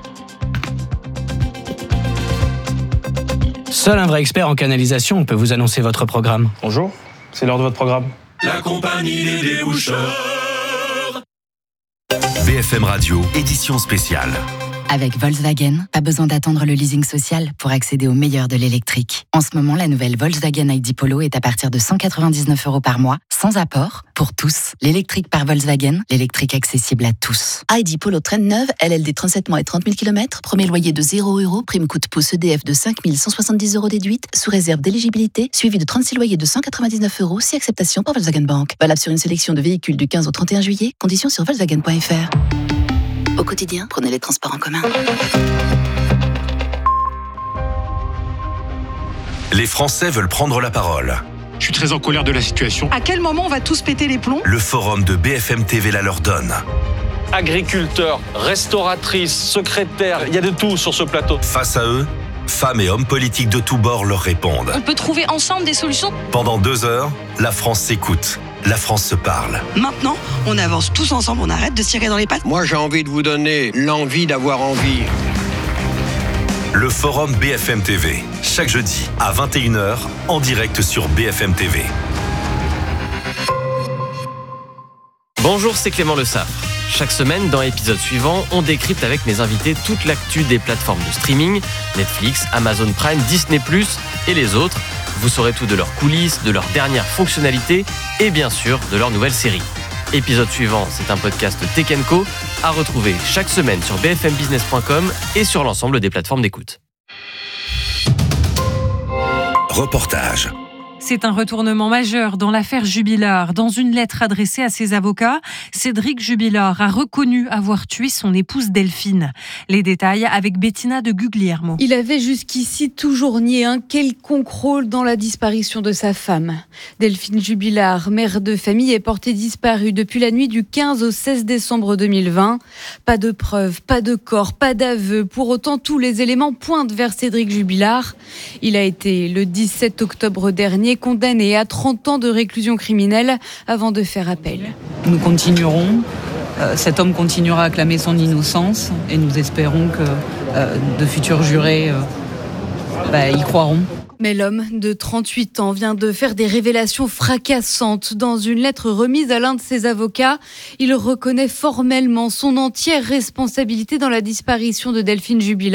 Seul un vrai expert en canalisation peut vous annoncer votre programme. Bonjour, c'est l'heure de votre programme. La compagnie des déboucheurs. B F M Radio, édition spéciale. Avec Volkswagen, pas besoin d'attendre le leasing social pour accéder au meilleur de l'électrique. En ce moment, la nouvelle Volkswagen I D Polo est à partir de cent quatre-vingt-dix-neuf euros par mois, sans apport, pour tous. L'électrique par Volkswagen, l'électrique accessible à tous. I D Polo traîne neuve, L L D trente-sept mois et trente mille kilomètres, premier loyer de zéro euros, prime coût pouce E D F de cinq mille cent soixante-dix euros déduite, sous réserve d'éligibilité, suivi de trente-six loyers de cent quatre-vingt-dix-neuf euros, si acceptation par Volkswagen Bank. Valable sur une sélection de véhicules du quinze au trente et un juillet, conditions sur volkswagen point f r. Au quotidien, prenez les transports en commun. Les Français veulent prendre la parole. Je suis très en colère de la situation. À quel moment on va tous péter les plombs ? Le forum de B F M T V la leur donne. Agriculteurs, restauratrices, secrétaires, il y a de tout sur ce plateau. Face à eux, femmes et hommes politiques de tous bords leur répondent. On peut trouver ensemble des solutions ? Pendant deux heures, la France s'écoute. La France se parle. Maintenant, on avance tous ensemble, on arrête de se tirer dans les pattes. Moi, j'ai envie de vous donner l'envie d'avoir envie. Le forum B F M T V, chaque jeudi à vingt et une heures, en direct sur B F M T V. Bonjour, c'est Clément Le Saffre. Chaque semaine, dans l'épisode suivant, on décrypte avec mes invités toute l'actu des plateformes de streaming, Netflix, Amazon Prime, Disney plus, et les autres. Vous saurez tout de leurs coulisses, de leurs dernières fonctionnalités et bien sûr de leurs nouvelles séries. Épisode suivant, c'est un podcast Tech and Co à retrouver chaque semaine sur b f m business point com et sur l'ensemble des plateformes d'écoute. Reportage. C'est un retournement majeur dans l'affaire Jubilard. Dans une lettre adressée à ses avocats, Cédric Jubilard a reconnu avoir tué son épouse Delphine. Les détails avec Bettina de Guglielmo. Il avait jusqu'ici toujours nié un quelconque rôle dans la disparition de sa femme. Delphine Jubilard, mère de famille, est portée disparue depuis la nuit du quinze au seize décembre deux mille vingt. Pas de preuves, pas de corps, pas d'aveu. Pour autant, tous les éléments pointent vers Cédric Jubilard. Il a été, le dix-sept octobre dernier, condamné à trente ans de réclusion criminelle avant de faire appel. Nous continuerons, euh, cet homme continuera à clamer son innocence et nous espérons que euh, de futurs jurés euh, bah, y croiront. Mais l'homme de trente-huit ans vient de faire des révélations fracassantes. Dans une lettre remise à l'un de ses avocats, il reconnaît formellement son entière responsabilité dans la disparition de Delphine Jubilard.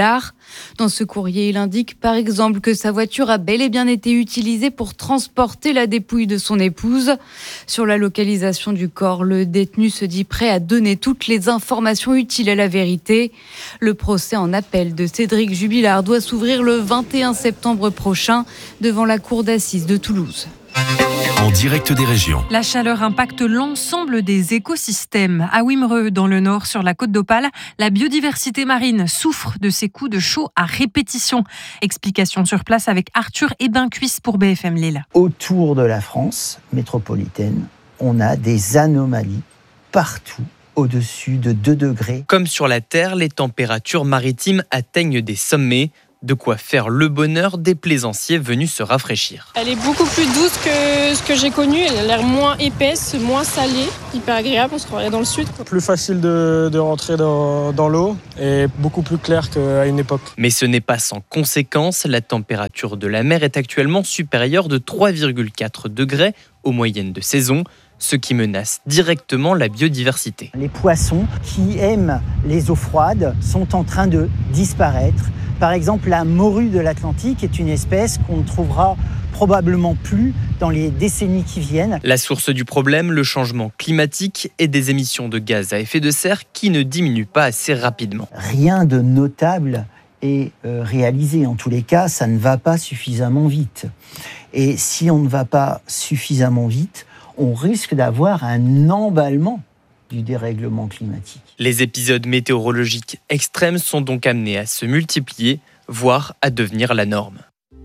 Dans ce courrier, il indique par exemple que sa voiture a bel et bien été utilisée pour transporter la dépouille de son épouse. Sur la localisation du corps, le détenu se dit prêt à donner toutes les informations utiles à la vérité. Le procès en appel de Cédric Jubilard doit s'ouvrir le vingt et un septembre prochain devant la cour d'assises de Toulouse. En direct des régions. La chaleur impacte l'ensemble des écosystèmes. À Wimereux, dans le nord, sur la côte d'Opale, la biodiversité marine souffre de ces coups de chaud à répétition. Explication sur place avec Arthur Ebencuisse pour B F M Lille. Autour de la France métropolitaine, on a des anomalies partout au-dessus de deux degrés. Comme sur la Terre, les températures maritimes atteignent des sommets. De quoi faire le bonheur des plaisanciers venus se rafraîchir. Elle est beaucoup plus douce que ce que j'ai connu. Elle a l'air moins épaisse, moins salée. Hyper agréable, on se croirait dans le sud. Plus facile de, de rentrer dans, dans l'eau et beaucoup plus clair qu'à une époque. Mais ce n'est pas sans conséquence. La température de la mer est actuellement supérieure de trois virgule quatre degrés aux moyennes de saison, ce qui menace directement la biodiversité. Les poissons qui aiment les eaux froides sont en train de disparaître. Par exemple, la morue de l'Atlantique est une espèce qu'on ne trouvera probablement plus dans les décennies qui viennent. La source du problème, le changement climatique et des émissions de gaz à effet de serre qui ne diminuent pas assez rapidement. Rien de notable est euh, réalisé. En tous les cas, ça ne va pas suffisamment vite. Et si on ne va pas suffisamment vite, on risque d'avoir un emballement du dérèglement climatique. Les épisodes météorologiques extrêmes sont donc amenés à se multiplier, voire à devenir la norme.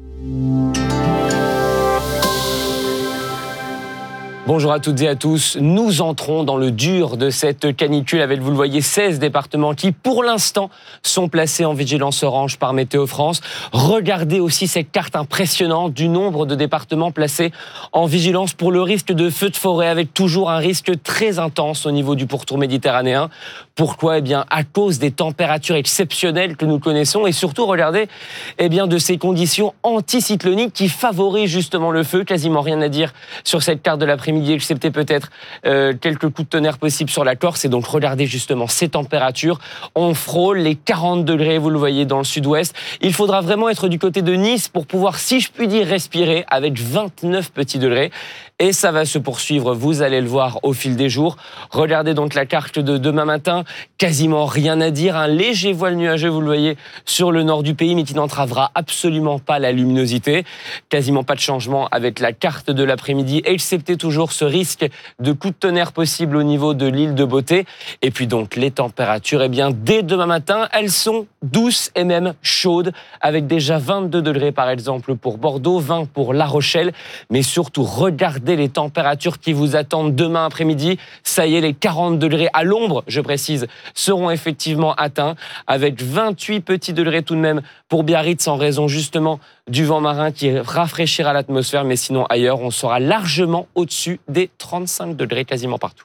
Bonjour à toutes et à tous. Nous entrons dans le dur de cette canicule avec, vous le voyez, seize départements qui, pour l'instant, sont placés en vigilance orange par Météo France. Regardez aussi cette carte impressionnante du nombre de départements placés en vigilance pour le risque de feux de forêt, avec toujours un risque très intense au niveau du pourtour méditerranéen. Pourquoi ? Eh bien, à cause des températures exceptionnelles que nous connaissons et surtout, regardez, eh bien, de ces conditions anticycloniques qui favorisent justement le feu. Quasiment rien à dire sur cette carte de l'après-midi, excepté peut-être euh, quelques coups de tonnerre possibles sur la Corse. Et donc, regardez justement ces températures. On frôle les quarante degrés, vous le voyez, dans le sud-ouest. Il faudra vraiment être du côté de Nice pour pouvoir, si je puis dire, respirer avec vingt-neuf petits degrés. Et ça va se poursuivre, vous allez le voir au fil des jours. Regardez donc la carte de demain matin, quasiment rien à dire. Un léger voile nuageux, vous le voyez, sur le nord du pays, mais qui n'entravera absolument pas la luminosité. Quasiment pas de changement avec la carte de l'après-midi, excepté toujours ce risque de coup de tonnerre possible au niveau de l'île de Beauté. Et puis donc, les températures, eh bien, dès demain matin, elles sont douces et même chaudes, avec déjà vingt-deux degrés par exemple pour Bordeaux, vingt pour La Rochelle. Mais surtout, regardez les températures qui vous attendent demain après-midi. Ça y est, les quarante degrés à l'ombre, je précise, seront effectivement atteints, avec vingt-huit petits degrés tout de même pour Biarritz en raison justement du vent marin qui rafraîchira l'atmosphère. Mais sinon, ailleurs, on sera largement au-dessus des trente-cinq degrés quasiment partout.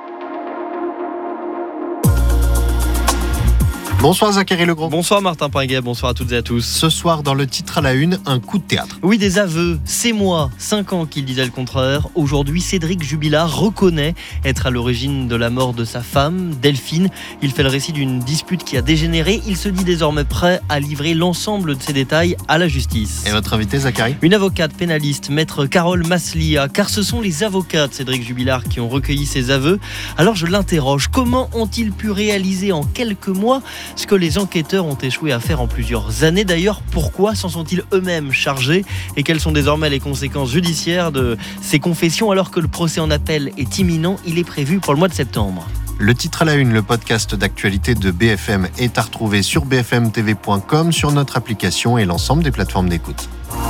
Bonsoir Zachary Legros. Bonsoir Martin Pinguet, bonsoir à toutes et à tous. Ce soir, dans le titre à la une, un coup de théâtre. Oui, des aveux. C'est moi, cinq ans qu'il disait le contraire. Aujourd'hui, Cédric Jubilard reconnaît être à l'origine de la mort de sa femme, Delphine. Il fait le récit d'une dispute qui a dégénéré. Il se dit désormais prêt à livrer l'ensemble de ses détails à la justice. Et votre invité, Zachary ? Une avocate pénaliste, maître Carole Maslia, car ce sont les avocats de Cédric Jubilard qui ont recueilli ses aveux. Alors je l'interroge, comment ont-ils pu réaliser en quelques mois ce que les enquêteurs ont échoué à faire en plusieurs années? D'ailleurs, pourquoi s'en sont-ils eux-mêmes chargés? Et quelles sont désormais les conséquences judiciaires de ces confessions alors que le procès en appel est imminent? Il est prévu pour le mois de septembre. Le titre à la une, le podcast d'actualité de B F M est à retrouver sur b f m t v point com, sur notre application et l'ensemble des plateformes d'écoute.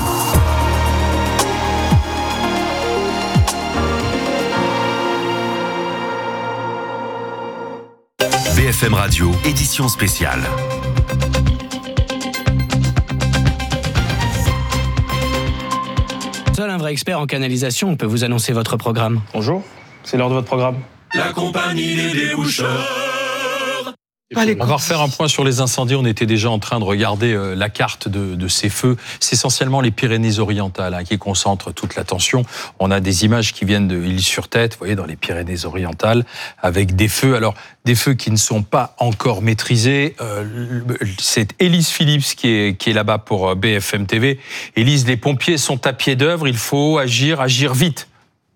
B F M Radio, édition spéciale. Seul un vrai expert en canalisation peut vous annoncer votre programme. Bonjour, c'est l'heure de votre programme. La compagnie des déboucheurs. On va refaire un point sur les incendies. On était déjà en train de regarder euh, la carte de, de ces feux. C'est essentiellement les Pyrénées-Orientales hein, qui concentrent toute l'attention. On a des images qui viennent de Île-sur-Tête, vous voyez, dans les Pyrénées-Orientales, avec des feux. Alors, des feux qui ne sont pas encore maîtrisés. Euh, c'est Élise Phillips qui est, qui est là-bas pour B F M T V. Élise, les pompiers sont à pied d'œuvre. Il faut agir, agir vite.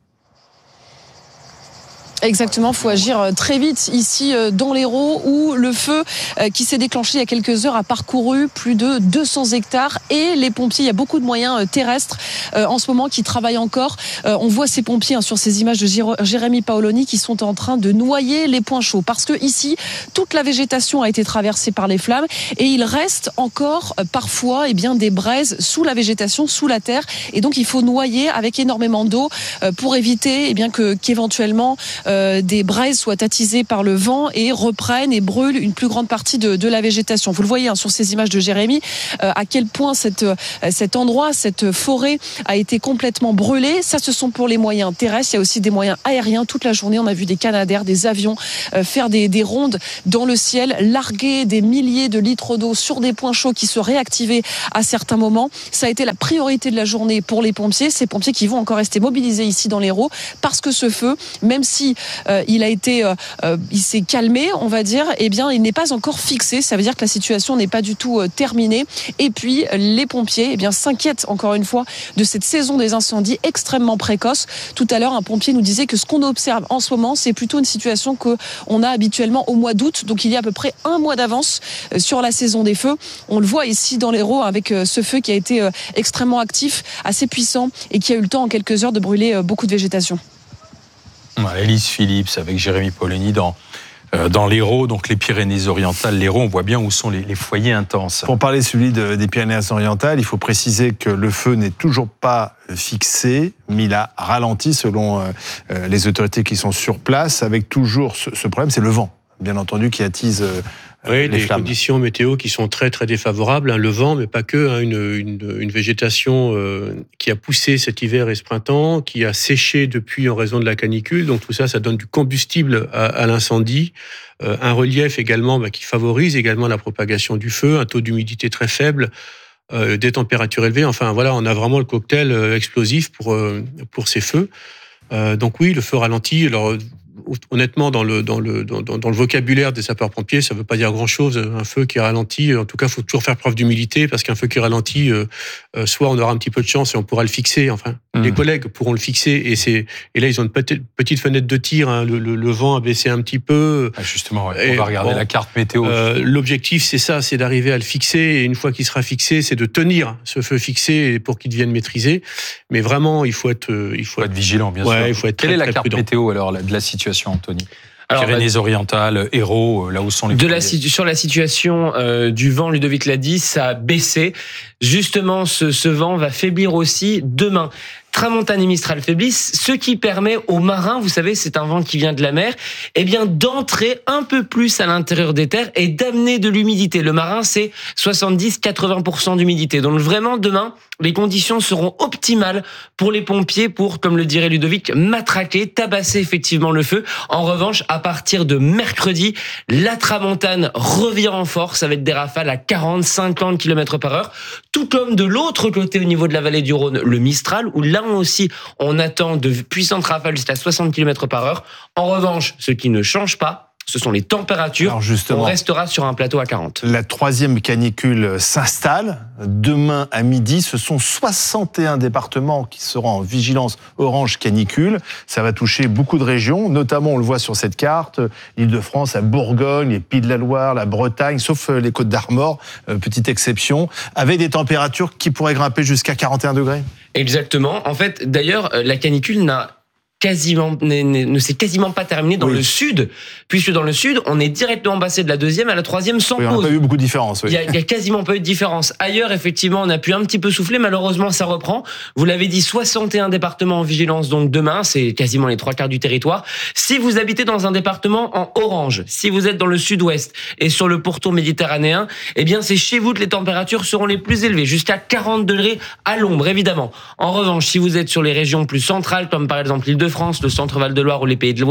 Exactement, il faut agir très vite ici dans l'Hérault où le feu qui s'est déclenché il y a quelques heures a parcouru plus de deux cents hectares et les pompiers, il y a beaucoup de moyens terrestres en ce moment qui travaillent encore. On voit ces pompiers sur ces images de Jérémy Paoloni qui sont en train de noyer les points chauds parce que ici, toute la végétation a été traversée par les flammes et il reste encore parfois eh bien, des braises sous la végétation, sous la terre et donc il faut noyer avec énormément d'eau pour éviter eh bien, que, qu'éventuellement Euh, des braises soient attisées par le vent et reprennent et brûlent une plus grande partie de, de la végétation. Vous le voyez hein, sur ces images de Jérémy, euh, à quel point cette, euh, cet endroit, cette forêt a été complètement brûlée. Ça, ce sont pour les moyens terrestres. Il y a aussi des moyens aériens. Toute la journée, on a vu des Canadair, des avions euh, faire des, des rondes dans le ciel, larguer des milliers de litres d'eau sur des points chauds qui se réactivaient à certains moments. Ça a été la priorité de la journée pour les pompiers. Ces pompiers qui vont encore rester mobilisés ici dans l'Hérault parce que ce feu, même si Euh, il a été, euh, euh, il s'est calmé, on va dire. Eh bien, il n'est pas encore fixé. Ça veut dire que la situation n'est pas du tout euh, terminée. Et puis, les pompiers, eh bien, s'inquiètent encore une fois de cette saison des incendies extrêmement précoce. Tout à l'heure, un pompier nous disait que ce qu'on observe en ce moment, c'est plutôt une situation que on a habituellement au mois d'août. Donc, il y a à peu près un mois d'avance euh, sur la saison des feux. On le voit ici dans l'Hérault avec euh, ce feu qui a été euh, extrêmement actif, assez puissant et qui a eu le temps en quelques heures de brûler euh, beaucoup de végétation. Élise Phillips avec Jérémy Paoloni dans, euh, dans l'Hérault, donc les Pyrénées-Orientales. L'Hérault, on voit bien où sont les, les foyers intenses. Pour parler celui de, des Pyrénées-Orientales, il faut préciser que le feu n'est toujours pas fixé, mais il a ralenti selon euh, les autorités qui sont sur place, avec toujours ce, ce problème, c'est le vent, bien entendu, qui attise euh, Oui, les des flammes. Conditions météo qui sont très très défavorables, hein, le vent, mais pas que, hein, une, une, une végétation euh, qui a poussé cet hiver et ce printemps, qui a séché depuis en raison de la canicule, donc tout ça, ça donne du combustible à, à l'incendie, euh, un relief également bah, qui favorise également la propagation du feu, un taux d'humidité très faible, euh, des températures élevées, enfin voilà, on a vraiment le cocktail euh, explosif pour, euh, pour ces feux. Euh, donc oui, le feu ralentit, alors honnêtement, dans le, dans, le, dans, dans le vocabulaire des sapeurs-pompiers, ça ne veut pas dire grand-chose. Un feu qui ralentit, en tout cas, il faut toujours faire preuve d'humilité, parce qu'un feu qui ralentit, euh, euh, soit on aura un petit peu de chance et on pourra le fixer. Enfin, mmh. les collègues pourront le fixer. Et, c'est, et là, ils ont une petite, petite fenêtre de tir. Hein, le, le, le vent a baissé un petit peu. Ah justement, ouais, on va regarder bon, la carte météo. Euh, l'objectif, c'est ça, c'est d'arriver à le fixer. Et une fois qu'il sera fixé, c'est de tenir ce feu fixé pour qu'il devienne maîtrisé. Mais vraiment, il faut être, il faut faut être vigilant, bien ouais, sûr. Il faut être Quelle très, est la très carte prudent. météo alors de la situation, Anthony? Alors, Pyrénées-Orientales, Hérault, là où sont les de la, foyers. Sur la situation euh, du vent, Ludovic l'a dit, ça a baissé. Justement, ce, ce vent va faiblir aussi demain. Tramontane et Mistral faiblissent, ce qui permet aux marins, vous savez, c'est un vent qui vient de la mer, eh bien d'entrer un peu plus à l'intérieur des terres et d'amener de l'humidité. Le marin, c'est soixante-dix à quatre-vingts pour cent d'humidité. Donc vraiment, demain, les conditions seront optimales pour les pompiers pour, comme le dirait Ludovic, matraquer, tabasser effectivement le feu. En revanche, à partir de mercredi, la tramontane revient en force avec des rafales à quarante à cinquante kilomètres par heure, tout comme de l'autre côté au niveau de la vallée du Rhône, le Mistral, où là aussi, on attend de puissantes rafales jusqu'à soixante kilomètres par heure. En revanche, ce qui ne change pas, ce sont les températures. Alors justement, on restera sur un plateau à quarante. La troisième canicule s'installe. Demain à midi, ce sont soixante et un départements qui seront en vigilance orange canicule. Ça va toucher beaucoup de régions, notamment, on le voit sur cette carte, l'Île-de-France, la Bourgogne, les Pays de la Loire, la Bretagne, sauf les Côtes d'Armor, euh, petite exception, avec des températures qui pourraient grimper jusqu'à quarante et un degrés. Exactement. En fait, d'ailleurs, la canicule n'a quasiment ne s'est quasiment pas terminé dans oui. le sud, puisque dans le sud, on est directement passé de la deuxième à la troisième sans oui, pause. On n'a pas eu beaucoup de différence. Oui. Il y a, il y a quasiment pas eu de différence. Ailleurs, effectivement, on a pu un petit peu souffler. Malheureusement, ça reprend. Vous l'avez dit, soixante et un départements en vigilance. Donc demain, c'est quasiment les trois quarts du territoire. Si vous habitez dans un département en orange, si vous êtes dans le sud-ouest et sur le pourtour méditerranéen, eh bien, c'est chez vous que les températures seront les plus élevées, jusqu'à quarante degrés à l'ombre, évidemment. En revanche, si vous êtes sur les régions plus centrales, comme par exemple l'Île-de-France, le centre Val-de-Loire ou les Pays de Loire,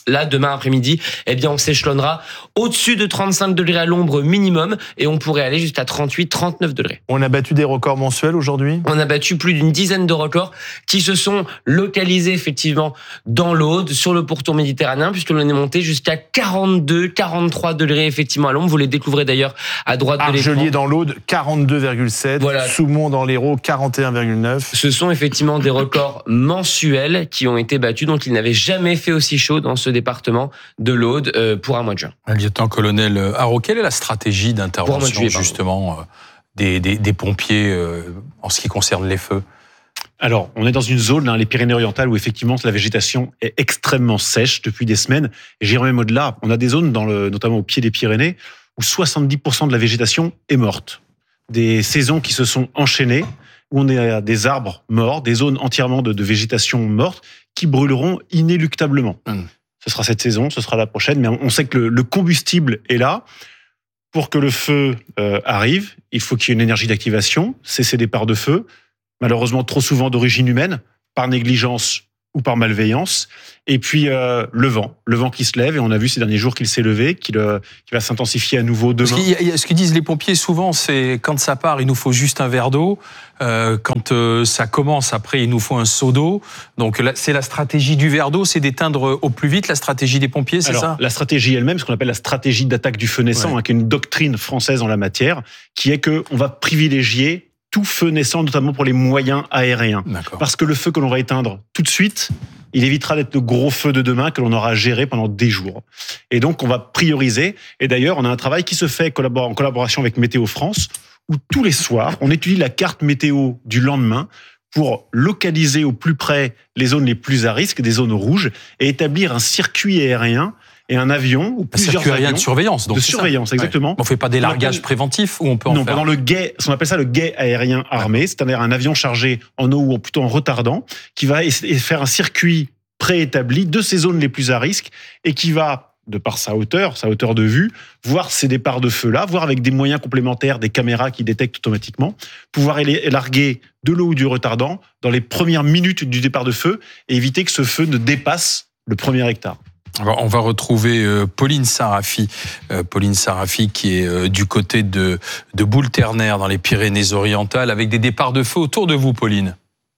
Là, demain après-midi, eh bien, on s'échelonnera au-dessus de trente-cinq degrés à l'ombre minimum et on pourrait aller jusqu'à trente-huit, trente-neuf degrés. On a battu des records mensuels aujourd'hui ? On a battu plus d'une dizaine de records qui se sont localisés effectivement dans l'Aude, sur le pourtour méditerranéen, puisque l'on est monté jusqu'à quarante-deux, quarante-trois degrés effectivement à l'ombre. Vous les découvrez d'ailleurs à droite de l'écran. Argelier dans l'Aude, quarante-deux virgule sept. Voilà. Soumont dans l'Hérault, quarante et un virgule neuf. Ce sont effectivement des records mensuels qui ont été battus. Donc, il n'avait jamais fait aussi chaud dans ce département de l'Aude euh, pour un mois de juin. Lieutenant-colonel Haro, quelle est la stratégie d'intervention juillet, justement euh, des, des, des pompiers euh, en ce qui concerne les feux ? Alors, on est dans une zone, hein, les Pyrénées-Orientales, où effectivement la végétation est extrêmement sèche depuis des semaines. Et j'irai même au-delà. On a des zones, dans le, notamment au pied des Pyrénées, où soixante-dix pour cent de la végétation est morte. Des saisons qui se sont enchaînées, où on a des arbres morts, des zones entièrement de, de végétation morte, qui brûleront inéluctablement. Mmh. Ce sera cette saison, ce sera la prochaine, mais on sait que le, le combustible est là. Pour que le feu euh, arrive, il faut qu'il y ait une énergie d'activation, c'est ces départs de feu, malheureusement trop souvent d'origine humaine, par négligence ou par malveillance. Et puis euh, le vent, le vent qui se lève, et on a vu ces derniers jours qu'il s'est levé, qu'il, euh, qu'il va s'intensifier à nouveau demain. Ce, qui, ce que disent les pompiers souvent, c'est quand ça part, il nous faut juste un verre d'eau. Euh, quand euh, ça commence, après, il nous faut un seau d'eau. Donc là, c'est la stratégie du verre d'eau, c'est d'éteindre au plus vite. La stratégie des pompiers, c'est Alors, ça ? La stratégie elle-même, ce qu'on appelle la stratégie d'attaque du feu naissant, ouais. hein, qui est une doctrine française en la matière, qui est que on va privilégier tout feu naissant, notamment pour les moyens aériens. D'accord. Parce que le feu que l'on va éteindre tout de suite, il évitera d'être le gros feu de demain que l'on aura géré pendant des jours. Et donc, on va prioriser. Et d'ailleurs, on a un travail qui se fait en collaboration avec Météo France, où tous les soirs, on étudie la carte météo du lendemain pour localiser au plus près les zones les plus à risque, des zones rouges, et établir un circuit aérien et un avion ou plusieurs circuit aérien avions de surveillance. Donc de surveillance, ça. exactement. Ouais. On fait pas des largages préventifs ou on peut en non, faire. Non, pendant le guet, on appelle ça le guet aérien armé, c'est-à-dire un avion chargé en eau ou plutôt en retardant, qui va faire un circuit préétabli de ces zones les plus à risque et qui va, de par sa hauteur, sa hauteur de vue, voir ces départs de feu-là, voir avec des moyens complémentaires, des caméras qui détectent automatiquement, pouvoir larguer de l'eau ou du retardant dans les premières minutes du départ de feu et éviter que ce feu ne dépasse le premier hectare. On va retrouver Pauline Sarafi, Pauline Sarafi qui est du côté de, de Boule-Ternaire dans les Pyrénées-Orientales avec des départs de feu autour de vous, Pauline.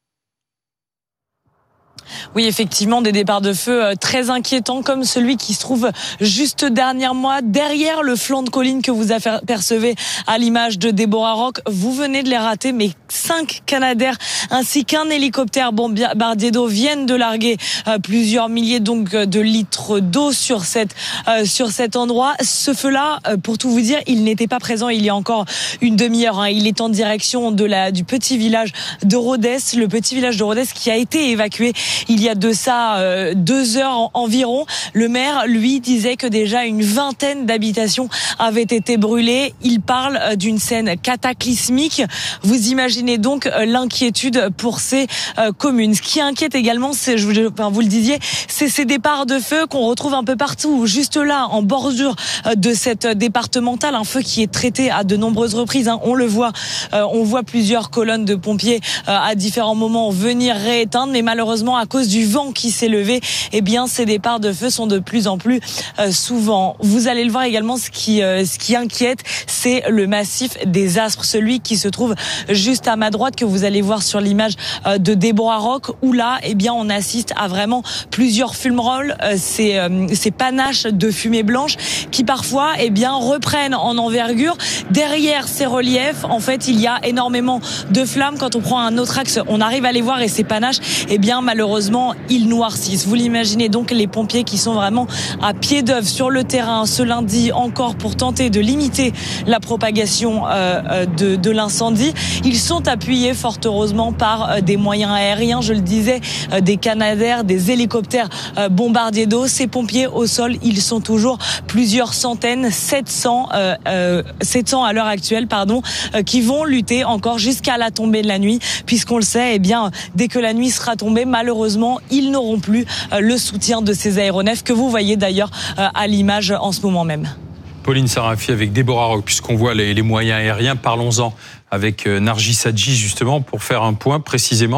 Oui, effectivement, des départs de feu très inquiétants comme celui qui se trouve juste derrière moi, derrière le flanc de colline que vous apercevez à l'image de Deborah Rock. Vous venez de les rater, mais cinq Canadair ainsi qu'un hélicoptère bombardier d'eau viennent de larguer plusieurs milliers donc de litres d'eau sur cette euh, sur cet endroit. Ce feu-là, pour tout vous dire, il n'était pas présent il y a encore une demi-heure. Hein. Il est en direction de la du petit village de Rodez, le petit village de Rodez qui a été évacué il y a de ça euh, deux heures environ. Le maire, lui, disait que déjà une vingtaine d'habitations avaient été brûlées. Il parle euh, d'une scène cataclysmique. Vous imaginez donc euh, l'inquiétude pour ces euh, communes. Ce qui inquiète également, c'est, je vous, enfin, vous le disiez, c'est ces départs de feu qu'on retrouve un peu partout, juste là, en bordure euh, de cette départementale. Un feu qui est traité à de nombreuses reprises. Hein. On le voit, euh, on voit plusieurs colonnes de pompiers euh, à différents moments venir rééteindre, mais malheureusement, à cause du vent qui s'est levé, eh bien, ces départs de feu sont de plus en plus euh, souvent. Vous allez le voir également, ce qui, euh, ce qui inquiète, c'est le massif des Aspres, celui qui se trouve juste à ma droite, que vous allez voir sur l'image euh, de Deborah Rock, où là, eh bien, on assiste à vraiment plusieurs fumerolles, euh, ces, euh, ces panaches de fumée blanche qui parfois, eh bien, reprennent en envergure. Derrière ces reliefs, en fait, il y a énormément de flammes. Quand on prend un autre axe, on arrive à les voir, et ces panaches, eh bien, malheureusement, ils noircissent. Vous l'imaginez donc, les pompiers qui sont vraiment à pied d'œuvre sur le terrain ce lundi encore pour tenter de limiter la propagation euh, de, de l'incendie. Ils sont appuyés fort heureusement par euh, des moyens aériens, je le disais, euh, des Canadair, des hélicoptères euh, bombardiers d'eau. Ces pompiers au sol, ils sont toujours plusieurs centaines, sept cents, euh, euh, sept cents à l'heure actuelle, pardon, euh, qui vont lutter encore jusqu'à la tombée de la nuit, puisqu'on le sait, eh bien, dès que la nuit sera tombée, malheureusement, ils n'auront plus le soutien de ces aéronefs que vous voyez d'ailleurs à l'image en ce moment même. Pauline Sarafi avec Deborah Rock, puisqu'on voit les, les moyens aériens, parlons-en avec Nargis Adji justement pour faire un point précisément.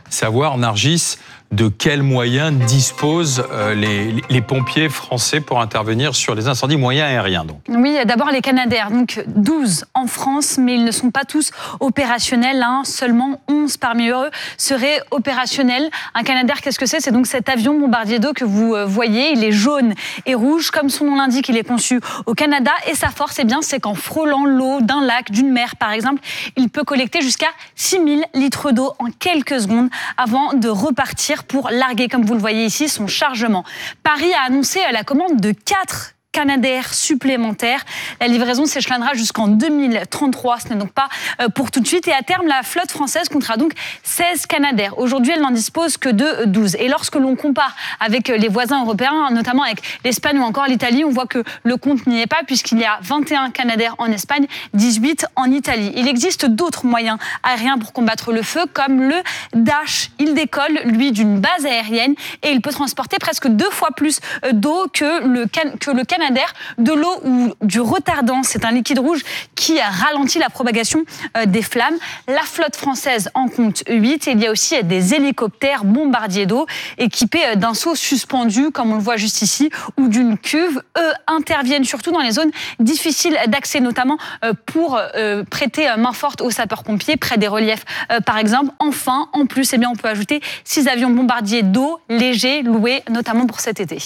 savoir, Nargis, de quels moyens disposent euh, les, les pompiers français pour intervenir sur les incendies moyens aériens. Donc. Oui, d'abord les Canadair, donc douze en France, mais ils ne sont pas tous opérationnels. Hein. Seulement onze parmi eux seraient opérationnels. Un Canadair, qu'est-ce que c'est ? C'est donc cet avion bombardier d'eau que vous voyez. Il est jaune et rouge. Comme son nom l'indique, il est conçu au Canada. Et sa force, eh bien, c'est qu'en frôlant l'eau d'un lac, d'une mer par exemple, il peut collecter jusqu'à six mille litres d'eau en quelques secondes avant de repartir pour larguer, comme vous le voyez ici, son chargement. Paris a annoncé la commande de quatre Canadair supplémentaires. La livraison s'échelonnera jusqu'en deux mille trente-trois. Ce n'est donc pas pour tout de suite. Et à terme, la flotte française comptera donc seize Canadair. Aujourd'hui, elle n'en dispose que de douze. Et lorsque l'on compare avec les voisins européens, notamment avec l'Espagne ou encore l'Italie, on voit que le compte n'y est pas puisqu'il y a vingt et un Canadair en Espagne, dix-huit en Italie. Il existe d'autres moyens aériens pour combattre le feu, comme le Dash. Il décolle, lui, d'une base aérienne et il peut transporter presque deux fois plus d'eau que le, can- que le Canadair. De l'eau ou du retardant, c'est un liquide rouge qui ralentit la propagation des flammes. La flotte française en compte huit et il y a aussi des hélicoptères bombardiers d'eau équipés d'un seau suspendu, comme on le voit juste ici, ou d'une cuve. Eux interviennent surtout dans les zones difficiles d'accès, notamment pour prêter main forte aux sapeurs-pompiers, près des reliefs par exemple. Enfin, en plus, eh bien, on peut ajouter six avions bombardiers d'eau légers loués, notamment pour cet été.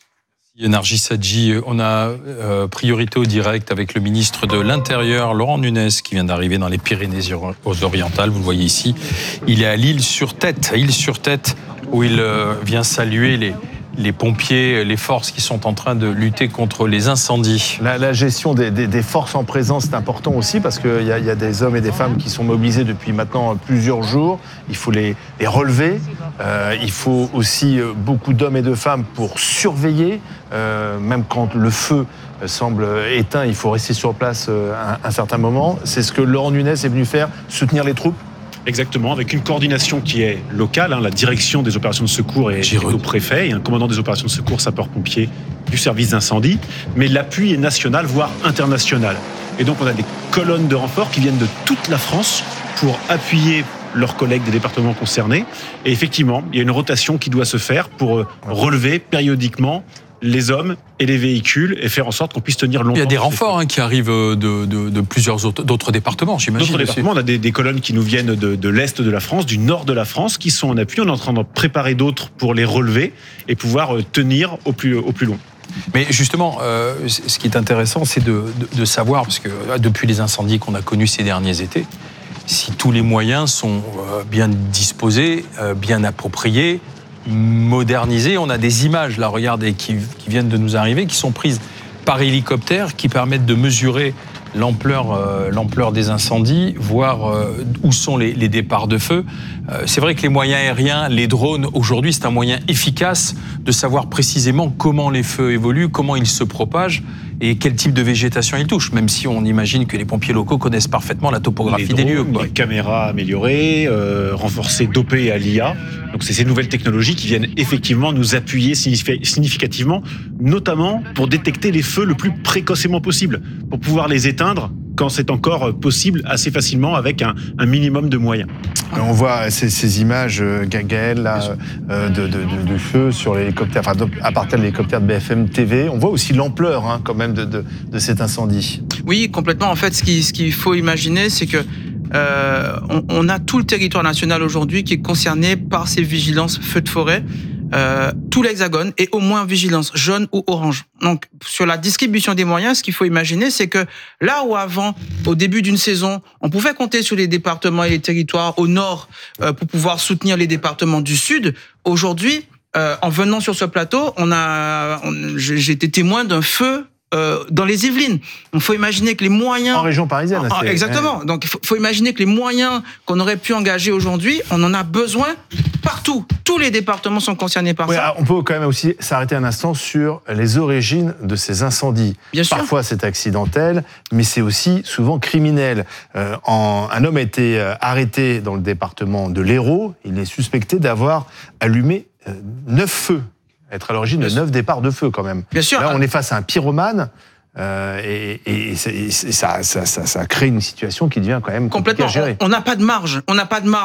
Nargis Hadji, on a euh, priorité au direct avec le ministre de l'Intérieur, Laurent Nunez, qui vient d'arriver dans les Pyrénées-Orientales. Vous le voyez ici. Il est à l'Île-sur-Tête, à Île-sur-Tête, où il euh, vient saluer les, les pompiers, les forces qui sont en train de lutter contre les incendies. La, la gestion des, des, des forces en présence, c'est important aussi parce qu'il y, y a des hommes et des femmes qui sont mobilisés depuis maintenant plusieurs jours. Il faut les, les relever. Euh, il faut aussi beaucoup d'hommes et de femmes pour surveiller. Euh, même quand le feu semble éteint, il faut rester sur place un, un certain moment. C'est ce que Laurent Nunez est venu faire, soutenir les troupes. Exactement, avec une coordination qui est locale. Hein, la direction des opérations de secours est, est au préfet et un commandant des opérations de secours sapeurs-pompiers du service d'incendie. Mais l'appui est national, voire international. Et donc on a des colonnes de renforts qui viennent de toute la France pour appuyer leurs collègues des départements concernés. Et effectivement, il y a une rotation qui doit se faire pour relever périodiquement les hommes et les véhicules et faire en sorte qu'on puisse tenir longtemps. Il y a des renforts hein, qui arrivent de, de, de plusieurs autres, d'autres départements, j'imagine. D'autres départements, on a des, des colonnes qui nous viennent de, de l'Est de la France, du Nord de la France, qui sont en appui. On est en train d'en préparer d'autres pour les relever et pouvoir tenir au plus, au plus long. Mais justement, euh, ce qui est intéressant, c'est de, de, de savoir, parce que depuis les incendies qu'on a connus ces derniers étés, si tous les moyens sont bien disposés, bien appropriés, modernisés. On a des images, là, regardez, qui, qui viennent de nous arriver, qui sont prises par hélicoptère, qui permettent de mesurer l'ampleur, euh, l'ampleur des incendies, voir euh, où sont les, les départs de feu. Euh, c'est vrai que les moyens aériens, les drones, aujourd'hui, c'est un moyen efficace de savoir précisément comment les feux évoluent, comment ils se propagent et quel type de végétation ils touchent, même si on imagine que les pompiers locaux connaissent parfaitement la topographie les drones, des lieux. Quoi. Les caméras améliorées, euh, renforcées, dopées à l'I A. Donc c'est ces nouvelles technologies qui viennent effectivement nous appuyer significativement, notamment pour détecter les feux le plus précocement possible, pour pouvoir les éteindre quand c'est encore possible assez facilement avec un, un minimum de moyens. On voit ces, ces images, Gaël, là, euh, de, de, de, de feu sur l'hélicoptère, enfin à partir de l'hélicoptère de B F M T V. On voit aussi l'ampleur hein, quand même de, de, de cet incendie. Oui, complètement. En fait, ce qu'il, ce qu'il faut imaginer, c'est que euh, on, on a tout le territoire national aujourd'hui qui est concerné par ces vigilances feux de forêt. Euh, tout l'hexagone est au moins vigilance jaune ou orange. Donc, sur la distribution des moyens, ce qu'il faut imaginer, c'est que là où avant, au début d'une saison, on pouvait compter sur les départements et les territoires au nord euh, pour pouvoir soutenir les départements du sud, aujourd'hui, euh, en venant sur ce plateau, on a, on, j'ai été témoin d'un feu Euh, dans les Yvelines. Il faut imaginer que les moyens... En région parisienne. En, c'est... Exactement. Ouais. Donc, il faut, faut imaginer que les moyens qu'on aurait pu engager aujourd'hui, on en a besoin partout. Tous les départements sont concernés par ouais, ça. On peut quand même aussi s'arrêter un instant sur les origines de ces incendies. Bien sûr. Parfois, c'est accidentel, mais c'est aussi souvent criminel. Euh, en, un homme a été arrêté dans le département de l'Hérault. Il est suspecté d'avoir allumé euh, neuf feux. Être à l'origine de neuf départs de feu quand même. Bien sûr. Là, on est face à un pyromane euh, et, et, et, et ça, ça, ça, ça crée une situation qui devient quand même compliquée à gérer. On n'a pas de marge. On n'a pas de marge.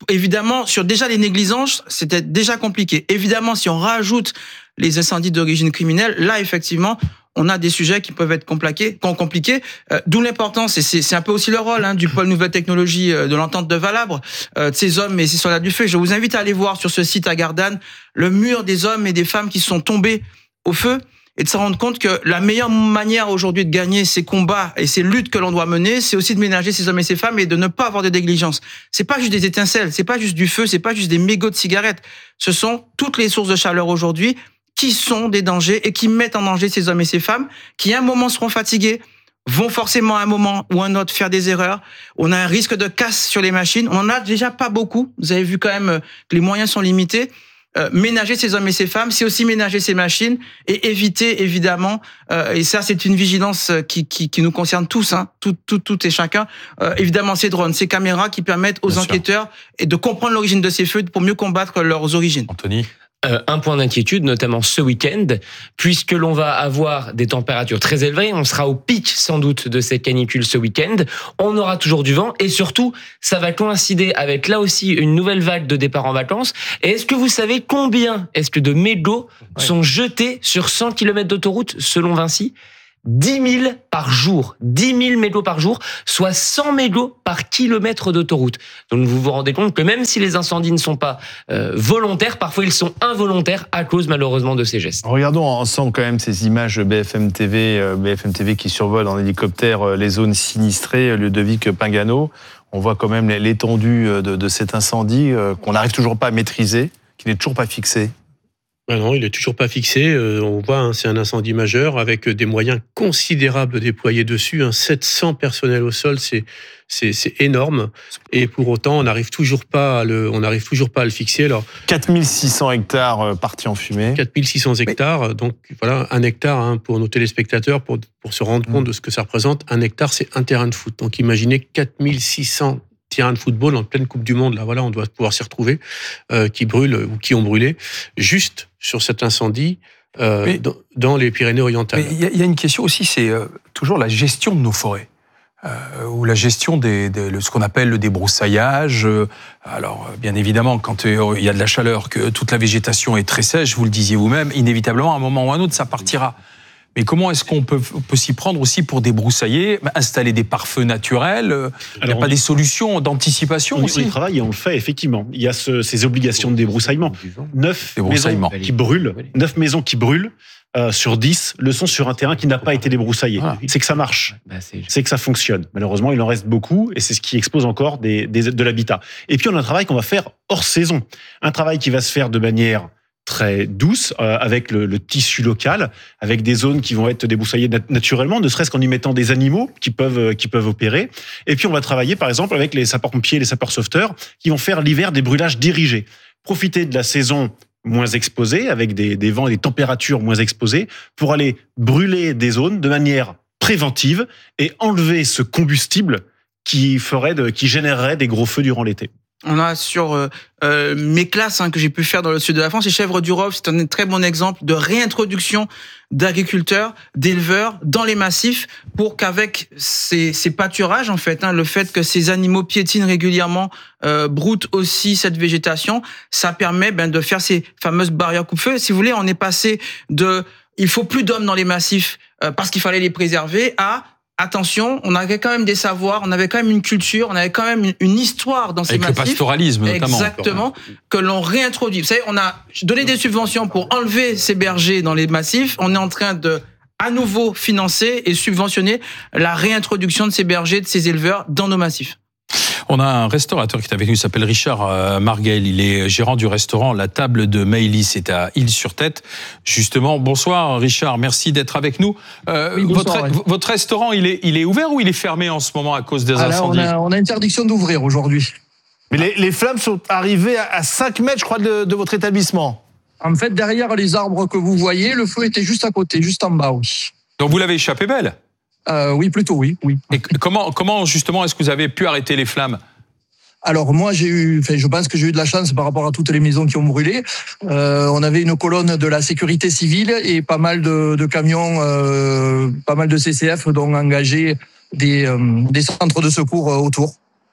évidemment, sur déjà les négligences, c'était déjà compliqué. Évidemment, si on rajoute les incendies d'origine criminelle, là, effectivement, on a des sujets qui peuvent être compliqués. compliqués euh, D'où l'importance, et c'est, c'est un peu aussi le rôle hein, du pôle Nouvelle Technologie euh, de l'entente de Valabre, euh, de ces hommes et ces soldats du feu. Je vous invite à aller voir sur ce site à Gardanne le mur des hommes et des femmes qui sont tombés au feu, et de se rendre compte que la meilleure manière aujourd'hui de gagner ces combats et ces luttes que l'on doit mener, c'est aussi de ménager ces hommes et ces femmes et de ne pas avoir de négligence. C'est pas juste des étincelles, c'est pas juste du feu, c'est pas juste des mégots de cigarettes. Ce sont toutes les sources de chaleur aujourd'hui qui sont des dangers et qui mettent en danger ces hommes et ces femmes qui, à un moment, seront fatigués, vont forcément à un moment ou un autre faire des erreurs. On a un risque de casse sur les machines. On en a déjà pas beaucoup. Vous avez vu quand même que les moyens sont limités. Euh, ménager ces hommes et ces femmes, c'est aussi ménager ces machines et éviter évidemment, euh, et ça c'est une vigilance qui, qui, qui nous concerne tous, hein, tout, tout, tout et chacun, euh, évidemment ces drones, ces caméras qui permettent aux Bien enquêteurs sûr. et de comprendre l'origine de ces feux pour mieux combattre leurs origines. Anthony Euh, un point d'inquiétude, notamment ce week-end, puisque l'on va avoir des températures très élevées, on sera au pic sans doute de cette canicule ce week-end, on aura toujours du vent et surtout, ça va coïncider avec là aussi une nouvelle vague de départ en vacances. Et est-ce que vous savez combien est-ce que de mégots ouais. sont jetés sur cent kilomètres d'autoroute selon Vinci ? dix mille par jour, dix mille mégots par jour, soit cent mégots par kilomètre d'autoroute. Donc vous vous rendez compte que même si les incendies ne sont pas euh, volontaires, parfois ils sont involontaires à cause malheureusement de ces gestes. Regardons ensemble quand même ces images B F M T V, euh, B F M T V qui survole en hélicoptère euh, les zones sinistrées, Ludovic-Pingano. On voit quand même l'étendue de, de cet incendie euh, qu'on n'arrive toujours pas à maîtriser, qui n'est toujours pas fixé. Ben non, il n'est toujours pas fixé. Euh, on voit, hein, c'est un incendie majeur avec des moyens considérables déployés dessus. Hein, sept cents personnels au sol, c'est, c'est, c'est énorme. Et pour autant, on n'arrive toujours pas à le, on n'arrive toujours pas à le fixer. Alors, quatre mille six cents hectares partis en fumée. quatre mille six cents hectares. Donc voilà, un hectare hein, pour nos téléspectateurs, pour, pour se rendre compte de ce que ça représente. Un hectare, c'est un terrain de foot. Donc imaginez quatre mille six cents terrain de football en pleine Coupe du Monde, là, voilà, on doit pouvoir s'y retrouver, euh, qui brûlent ou qui ont brûlé, juste sur cet incendie euh, mais, dans, dans les Pyrénées-Orientales. Il y, y a une question aussi, c'est euh, toujours la gestion de nos forêts. Euh, ou la gestion des, des, ce qu'on appelle le débroussaillage. Euh, alors, bien évidemment, quand euh, il y a de la chaleur, que toute la végétation est très sèche, vous le disiez vous-même, inévitablement, à un moment ou à un autre, ça partira. Mais comment est-ce qu'on peut, peut s'y prendre aussi pour débroussailler, installer des pare-feux naturels? Il n'y a pas des solutions d'anticipation on, aussi? On y travaille et on le fait, effectivement. Il y a ce, ces obligations de débroussaillement. Neuf maisons qui brûlent, neuf maisons qui brûlent euh, sur dix le sont sur un terrain qui n'a pas été débroussaillé. Voilà. C'est que ça marche. C'est que ça fonctionne. Malheureusement, il en reste beaucoup et c'est ce qui expose encore des, des, de l'habitat. Et puis, on a un travail qu'on va faire hors saison. Un travail qui va se faire de manière très douce, euh, avec le, le tissu local, avec des zones qui vont être débroussaillées nat- naturellement, ne serait-ce qu'en y mettant des animaux qui peuvent, qui peuvent opérer. Et puis on va travailler par exemple avec les sapeurs-pompiers et les sapeurs-sauveteurs qui vont faire l'hiver des brûlages dirigés. Profiter de la saison moins exposée, avec des, des vents et des températures moins exposées, pour aller brûler des zones de manière préventive et enlever ce combustible qui, ferait de, qui générerait des gros feux durant l'été. On a sur euh, euh, mes classes hein, que j'ai pu faire dans le sud de la France, et Chèvres du Rhône, c'est un très bon exemple de réintroduction d'agriculteurs, d'éleveurs dans les massifs, pour qu'avec ces, ces pâturages, en fait, hein, le fait que ces animaux piétinent régulièrement, euh, broutent aussi cette végétation, ça permet ben, de faire ces fameuses barrières coupe-feu. Si vous voulez, on est passé de « il faut plus d'hommes dans les massifs euh, parce qu'il fallait les préserver » à attention, on avait quand même des savoirs, on avait quand même une culture, on avait quand même une, une histoire dans ces Avec massifs. Avec le pastoralisme, notamment. Exactement, que l'on réintroduit. Vous savez, on a donné des subventions pour enlever ces bergers dans les massifs. On est en train de, à nouveau, financer et subventionner la réintroduction de ces bergers, de ces éleveurs dans nos massifs. On a un restaurateur qui est avec nous, il s'appelle Richard Marguel. Il est gérant du restaurant La Table de Mailly, c'est à Île-sur-Tête. Justement, bonsoir Richard, merci d'être avec nous. Euh, oui, bonsoir, votre, ouais. votre restaurant, il est, il est ouvert ou il est fermé en ce moment à cause des ah, incendies? Là, on, a, on a interdiction d'ouvrir aujourd'hui. Mais les, les flammes sont arrivées à cinq mètres, je crois, de, de votre établissement. En fait, derrière les arbres que vous voyez, le feu était juste à côté, juste en bas, oui. Donc vous l'avez échappé belle? Euh, oui, plutôt oui, oui. Et comment, comment justement est-ce que vous avez pu arrêter les flammes? Alors moi, j'ai eu, enfin, je pense que j'ai eu de la chance par rapport à toutes les maisons qui ont brûlé. Euh, on avait une colonne de la sécurité civile et pas mal de, de camions, euh, pas mal de C C F dont engagé des, euh, des centres de secours autour.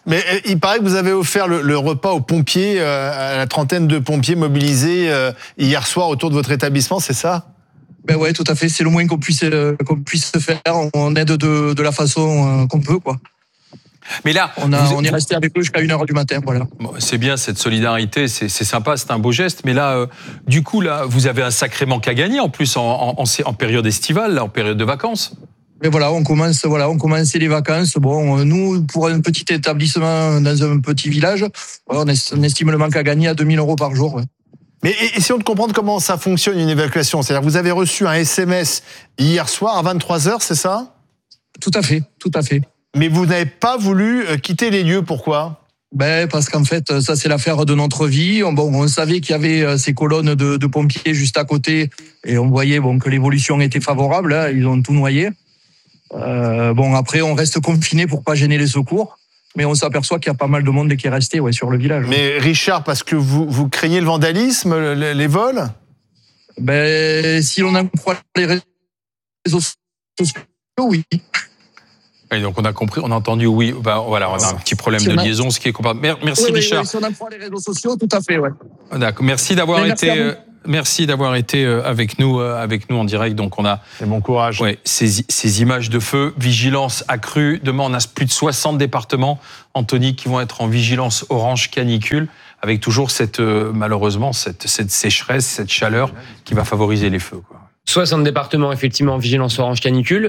Mais il paraît que vous avez offert le, le repas aux pompiers, euh, à la trentaine de pompiers mobilisés euh, hier soir autour de votre établissement, c'est ça ? Ben ouais, tout à fait. C'est le moins qu'on puisse euh, qu'on puisse faire. On aide de, de la façon euh, qu'on peut, quoi. Mais là, on, a, vous, on est resté avec eux jusqu'à une heure du matin, voilà. Bon, c'est bien cette solidarité, c'est, c'est sympa, c'est un beau geste. Mais là, euh, du coup, là, vous avez un sacré manque à gagner en plus en, en, en, en période estivale, là, en période de vacances. Mais voilà, on commence, voilà, on commence les vacances. Bon, nous, pour un petit établissement dans un petit village, on estime le manque à gagner à deux mille euros par jour. Ouais. Mais essayons de comprendre comment ça fonctionne une évacuation. C'est-à-dire, vous avez reçu un S M S hier soir à vingt-trois heures, c'est ça ? Tout à fait, tout à fait. Mais vous n'avez pas voulu quitter les lieux, pourquoi ? Ben, parce qu'en fait, ça, c'est l'affaire de notre vie. Bon, on savait qu'il y avait ces colonnes de, de pompiers juste à côté et on voyait bon, que l'évolution était favorable. Hein, ils ont tout noyé. Euh, bon, après, on reste confiné pour pas gêner les secours. Mais on s'aperçoit qu'il y a pas mal de monde qui est resté ouais, sur le village. Mais Richard, parce que vous, vous craignez le vandalisme, les, les vols ? Ben, si on en croit les réseaux sociaux, oui. Et donc on a compris, on a entendu oui. Bah, voilà, on a un petit problème si de liaison, ce qui est comparable. Merci oui, Richard. Oui, si on en croit les réseaux sociaux, tout à fait, ouais. D'accord. Merci d'avoir Mais été. Merci, euh, merci d'avoir été avec nous, euh, avec nous en direct. Donc on a. Et bon courage. Ouais, ces, ces images de feu, vigilance accrue. Demain, on a plus de soixante départements, Anthony, qui vont être en vigilance orange canicule, avec toujours cette euh, malheureusement cette, cette sécheresse, cette chaleur qui va favoriser les feux, quoi. soixante départements, effectivement, en vigilance orange canicule.